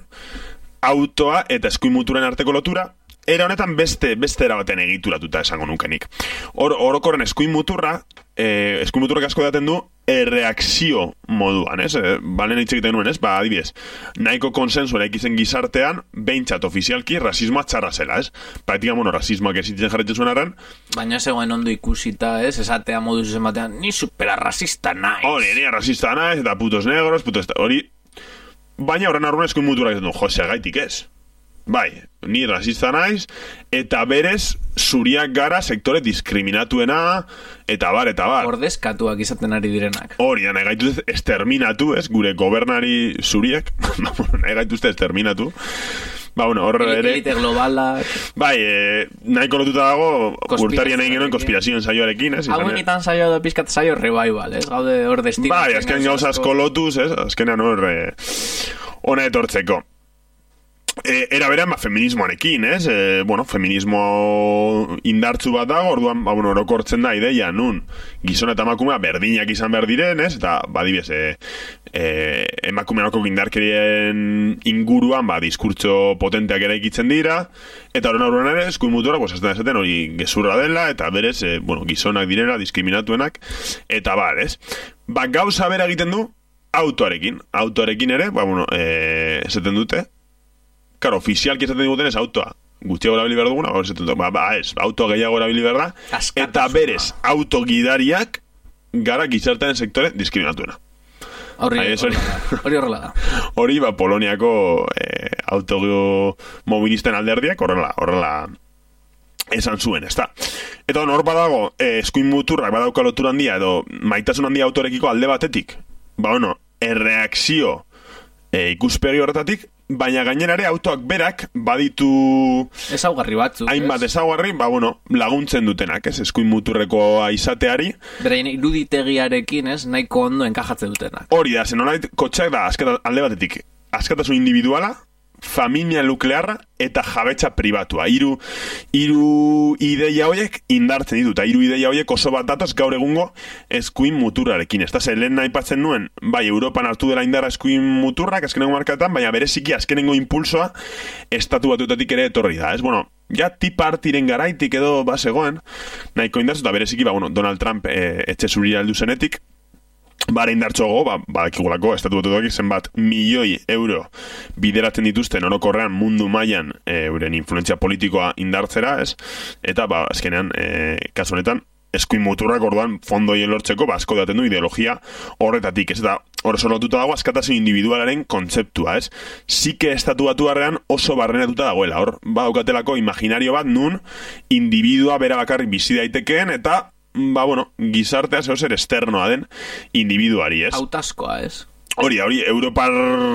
autoa eta eskuin muturen arteko lotura, era honetan beste beste erabaten egituratuta esango nukenik. Or, orokorren eskuin muturra, eh, eskuin muturrak asko daten du, erreakzio moduan, ez? E, balen hitz egiten nuen, ez? Ba, adibidez, nahiko konsensu eraikizen gizartean, behintzat ofizialki, rasismoa txarra zela, ez? Praktika, bueno, rasismoak ezitzen jarretzen zuen arren. Baina zegoen ondo ikusita, ez? Esatea modu zuzen batean, ni supera rasista naiz. Hori, ni rasista naiz, eta putos negros, putos... Hori, baina horren arruen eskuin muturrak egiten du, jose, gaitik ez? Bai, ni rasista naiz, eta berez zuriak gara sektore diskriminatuena, eta bar, eta bar. Ordezkatuak izaten ari direnak. Hori da, nahi gaituzte esterminatu, ez, gure gobernari zuriak, nahi gaituzte esterminatu. Ba, bueno, horre ere... Elite globalak... Bai, eh, nahiko lotuta dago, urtarian egin genuen konspirazioen saioarekin, ez? Hau egitan saio edo pizkat saio revival, ez? Gaude hor destino. Bai, azken gauza asko lotuz, ez? Azkenean hor, eh, hona etortzeko. E, era berean, ba, feminismoarekin, ez? E, bueno, feminismo indartzu bat dago, orduan, ba, bueno, orokortzen da ideia, nun, gizona eta emakumea berdinak izan behar diren, ez? Eta, ba, dibez, e, e, emakumeako indarkerien inguruan, ba, diskurtso potenteak eraikitzen dira, eta horren aurrean ere, eskuin mutura, pues, azten esaten hori gezurra dela, eta berez, e, bueno, gizonak direla, diskriminatuenak, eta bar, ez? Ba, gauza bera egiten du, autoarekin. Autoarekin ere, ba, bueno, e, esaten dute, claro, ofizialki esaten diguten ez autoa. Gutxiago erabili behar duguna, ba, ba, ez, autoa gehiago erabili behar da, eta berez, autogidariak gara gizartean sektore diskriminatuena. Hori horrela da. Hori, ba, Poloniako eh, automobilisten alderdiak horrela, horrela esan zuen, ez da. Eta hor badago, eh, eskuin muturrak badauka lotura handia, edo maitasun handia autorekiko alde batetik, ba, bueno, erreakzio eh, ikuspegi horretatik, baina gainera ere autoak berak baditu ezaugarri batzuk, hainbat ezaugarri, ba, bueno, laguntzen dutenak, ez, eskuin muturrekoa izateari. Beraien iruditegiarekin, ez, nahiko ondo enkajatzen dutenak. Hori da, zen nolait, kotxak da, azkata, alde batetik, askatasun individuala, familia nuklearra eta jabetza pribatua. Hiru hiru ideia horiek indartzen ditu, eta hiru ideia horiek oso bat datoz gaur egungo eskuin muturrarekin. Ez da, ze lehen aipatzen nuen, bai, Europan hartu dela indarra eskuin muturrak, azkenengo markatan, baina bereziki azkenengo impulsoa estatu batuetatik ere etorri da. Ez, bueno, ja tipartiren garaitik edo basegoen, nahiko indartzu, eta bereziki, ba, bueno, Donald Trump e, etxe zuria aldu zenetik, bare indartxoago, ba, badakigulako, estatu batuetak zenbat milioi euro bideratzen dituzten orokorrean mundu mailan e, euren influentzia politikoa indartzera, ez? Eta, ba, azkenean, e, kasu honetan, eskuin muturrak orduan fondoien lortzeko, ba, asko daten du ideologia horretatik, ez? Eta hor solotuta dago askatasun individualaren kontzeptua, ez? Zike estatu batuarrean oso barrenatuta dagoela, hor, ba, daukatelako imaginario bat nun individua bera bakarrik bizi daitekeen, eta ba, bueno, gizartea zeo zer esternoa den individuari, ez? Autaskoa, ez? Hori, hori, Europar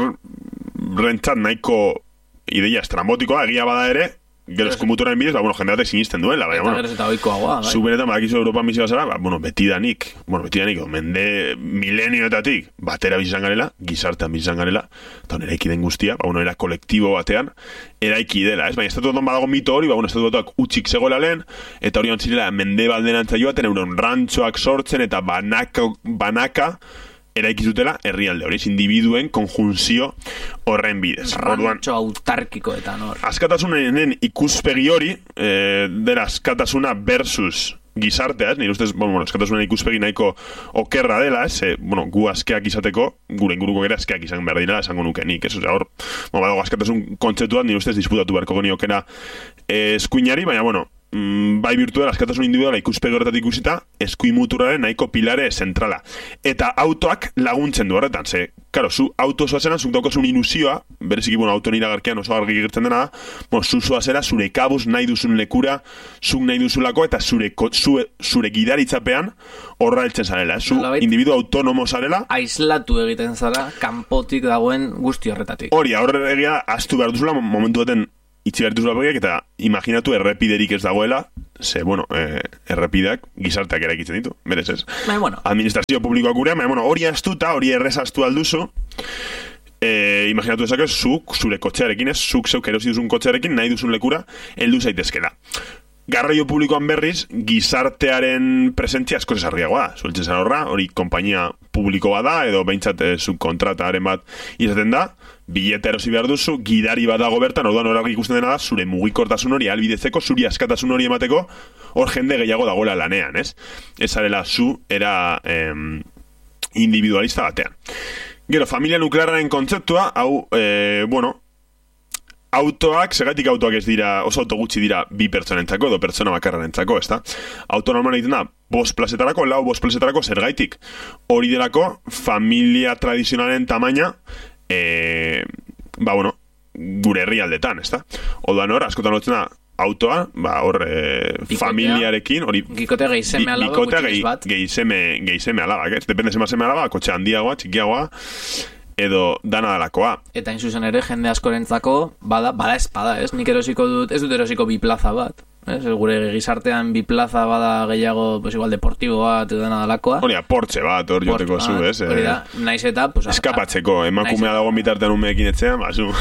rentzat nahiko ideia estrambotikoa, egia bada ere, gero eskumutuaren bidez, ba, bueno, jendeatek sinisten duela, baina, bueno, eta oikoagoa, bai. Zubenetan, badakizu Europan bizi bazara, ba, bueno, betidanik, bueno, betidanik, mende milenioetatik, batera bizizan garela, gizartean bizizan garela, eta eraiki den guztia, ba, bueno, era kolektibo batean, eraiki dela, ez? Baina, estatu batuan badago mito hori, ba, bueno, estatu batuak utxik zegoela lehen, eta hori antzirela, mende baldenantza joaten, euron rantxoak sortzen, eta banaka, banaka, eraikizutela herrialde hori, individuen konjunzio horren bidez. Rantxo autarkikoetan hor. Askatasunen ikuspegi hori, e, dera askatasuna versus gizartea, ez? Nire ustez, bueno, askatasunen ikuspegi nahiko okerra dela, ez? E, bueno, gu askeak izateko, gure inguruko gera askeak izan behar dira, esango nuke nik, ez? Osea, hor, bueno, badago askatasun kontzeptuan, nire ustez disputatu beharko geniokena e, eskuinari, baina, bueno, mm, bai virtual askatasun individuala ikuspegi horretatik ikusita, eskuin muturraren nahiko pilare zentrala. Eta autoak laguntzen du horretan, ze, karo, zu auto zoazena, zuk daukasun ilusioa, bereziki, bueno, auto niragarkean oso argi gertzen dena da, bueno, zu zoazera, zure kabuz nahi duzun lekura, zuk nahi duzulako, eta zure, zure, zure gidaritzapean horra heltzen zarela, zu individu autonomo zarela. Aislatu egiten zara, kanpotik dagoen guzti horretatik. Hori, horre egia, astu behar duzula, momentu baten itxi behar duzula begiak, eta imaginatu errepiderik ez dagoela, ze, bueno, eh, errepideak gizarteak eraikitzen ditu, berez ez. Bai, bueno. Administrazio publikoak gurean, baina, bueno, hori astuta, hori errezaztu alduzu, eh, imaginatu ezak ez, zuk, zure kotxearekin ez, zuk zeuk erosi duzun kotxearekin, nahi duzun lekura, heldu zaitezkela. Garraio publikoan berriz, gizartearen presentzia asko zesarriagoa da. Zueltzen zara horra, hori konpainia publiko bada, edo behintzat eh, subkontrataren bat izaten da, bilete erosi behar duzu, gidari bat dago bertan, orduan horak ikusten dena da, zure mugikortasun hori albidetzeko, zuri askatasun hori emateko, hor jende gehiago dagoela lanean, ez? Ez zarela zu, era eh, individualista batean. Gero, familia nuklearraren kontzeptua, hau, eh, bueno, autoak, segatik autoak ez dira, oso auto gutxi dira bi pertsonentzako edo pertsona bakarrenentzako, ezta? Auto normal egiten da, bost plazetarako, lau bost plazetarako zergaitik. Hori delako, familia tradizionalen tamaina, e, ba, bueno, gure herrialdetan, ezta? Oduan hor, askotan lotzen da, autoa, ba, hor, e, familiarekin, hori... Gikotea geizeme alaba, gutxiz bat. Geizeme, geizeme alaba, ez? Depende zema zeme alaba, kotxe handiagoa, txikiagoa, edo dana dalakoa. Eta inzuzen ere, jende askorentzako, bada, bada espada, ez? Nik erosiko dut, ez dut erosiko bi plaza bat. Ez? Gure gizartean bi plaza bada gehiago, pues igual, deportibo bat, edo dana dalakoa. Hori, Porsche bat, hor joteko zu, ez? Hori da, naiz eta... Pues, eskapatzeko, emakumea dago bitartean umeekin etxean, ba, zu.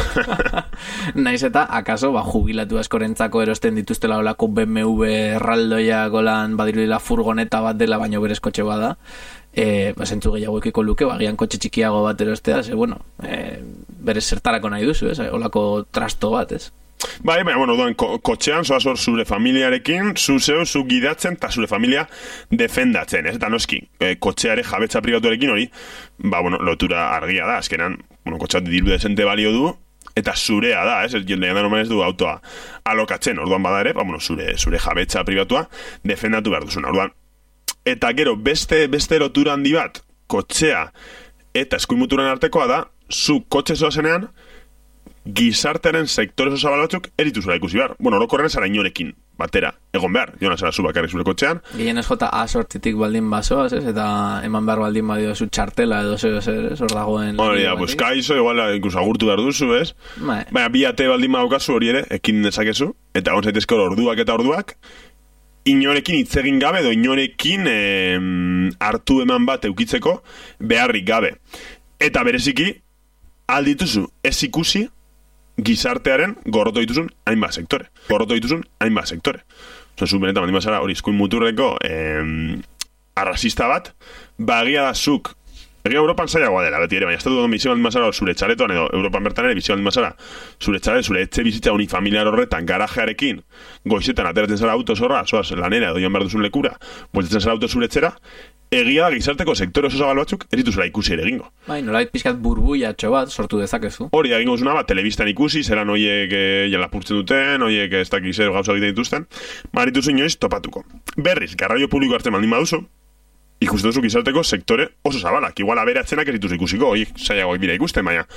Naiz eta, akaso, ba, jubilatu askorentzako erosten dituztela olako B M W erraldoia golan, badirudila furgoneta bat dela, baino berez kotxe bada. E, ba, zentzu gehiago ekiko luke, bagian kotxe txikiago bat erostea, ze, bueno, e, berez zertarako nahi duzu, ez? Olako trasto bat, ez? Bai, baina, bueno, duen, ko kotxean, zoaz hor zure familiarekin, zu zeu, zu gidatzen, eta zure familia defendatzen, ez? Eta noski, e, kotxeare jabetza pribatuarekin hori, ba, bueno, lotura argia da, azkenan, bueno, kotxeat diru desente balio du, eta zurea da, ez? Jendean da normal ez du autoa alokatzen, orduan bada ere, ba, bueno, zure, zure jabetza pribatua defendatu behar duzuna, orduan. Eta gero, beste, beste lotura handi bat, kotxea eta eskuin muturen artekoa da, zu kotxe zoazenean, gizartearen sektore oso zabal batzuk erituzura ikusi behar. Bueno, orokorren zara inorekin batera egon behar, jona zara zu bakarrik zure kotxean. Gehien ez jota A sortzitik baldin basoaz, ez? Eta eman behar baldin badio zu txartela edo zeo zer, ez? Hor dagoen... Hori da, pues kaizo, igual, incluso agurtu behar duzu, ez? Baina, bi ate baldin badaukazu hori ere, ekin dezakezu, eta hon zaitezko orduak eta orduak, inorekin hitz egin gabe edo inorekin eh, hartu eman bat eukitzeko beharrik gabe. Eta bereziki, aldituzu ez ikusi gizartearen gorroto dituzun hainbat sektore. Gorroto dituzun hainbat sektore. Zozu benetan baldin bazara hori eskuin muturreko eh, arrasista bat, bagia da zuk, egia Europan zailagoa dela, beti ere, baina estatu duen bizio baldin bazara zure txaretoan edo Europan bertan ere bizio baldin bazara zure txaret, zure etxe bizitza unifamiliar horretan garajearekin, goizetan ateratzen zara auto zorra, zoaz lanera edo joan behar duzun lekura, bueltatzen zara auto zure etxera, egia da gizarteko sektore oso zabal batzuk ez dituzela ikusi ere egingo. Bai, nolait pizkat burbuiatxo bat sortu dezakezu. Hori da egingo zuna bat, telebistan ikusi, zeran oiek e, jalapurtzen duten, oiek ez dakiz zer gauza egiten dituzten, marituzu inoiz topatuko. Berriz, garraio publiko hartzen baldin baduzu, ikusten duzu gizarteko sektore oso zabalak. Igual aberatzenak ez dituz ikusiko, oiek zaiagoak bira ikusten, baina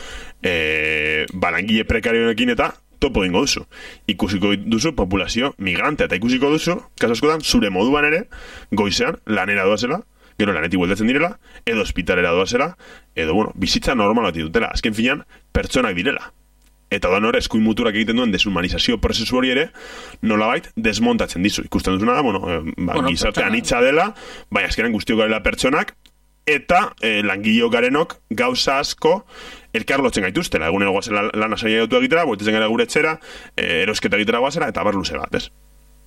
e, balangile prekarioekin eta topo dingo duzu. Ikusiko duzu populazio migrante, eta ikusiko duzu, kaso askotan, zure moduan ere, goizean, lanera doazela, gero lanetik bueltatzen direla, edo ospitalera doazela, edo, bueno, bizitza normal bat ditutela. Azken finean, pertsonak direla. Eta da nore, eskuin muturak egiten duen deshumanizazio prozesu hori ere, nolabait desmontatzen dizu. Ikusten duzuna da, bueno, eh, ba, bueno, gizarte anitza dela, baina azkenan guztiok garela pertsonak, eta eh, langileo garenok gauza asko elkar lotzen gaituztela. Egunero guazela lana saia dutu egitera, boetetzen gara gure etxera, eh, erosketa egitera guazela, eta bar luze bat, ez?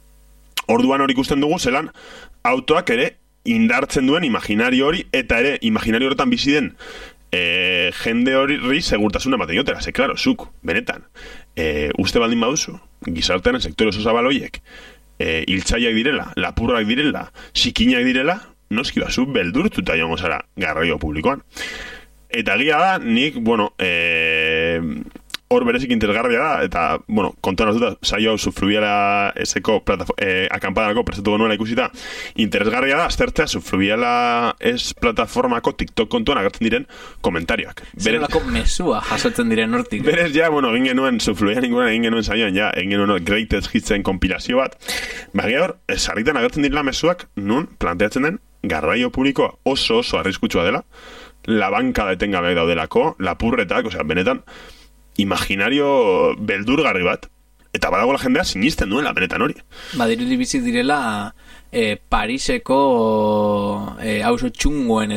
Orduan hori ikusten dugu, zelan autoak ere indartzen duen imaginario hori, eta ere imaginario horretan bizi den e, jende hori segurtasuna ematen jotera. Ze, klaro, zuk, benetan, e, uste baldin baduzu, gizartean sektore oso zabaloiek, e, iltzaiak direla, lapurrak direla, sikinak direla, noski bazu beldurtuta joango zara garraio publikoan. Eta egia da, nik, bueno, e, hor berezik interesgarria da, eta, bueno, kontuan hartuta, saio hau Subfluviala eseko eh, akampadako prestatu genuela ikusita, interesgarria da, aztertzea Subfluviala es plataformako TikTok kontuan agertzen diren komentarioak. Zerolako mesua jasotzen diren hortik. Berez, ja, bueno, egin genuen Subfluviala inguruan, egin genuen saioan, ja, egin genuen Greatest Hitsen kompilazio bat. Baina hor, sarritan agertzen direla mezuak, nun planteatzen den, garraio publikoa oso oso arriskutsua dela, la banka detengabe daudelako, lapurretak, osea, benetan, imaginario beldurgarri bat, eta badago la jendea sinisten duela, benetan hori. Badirudi bizi direla eh, Pariseko eh, auzo txungoen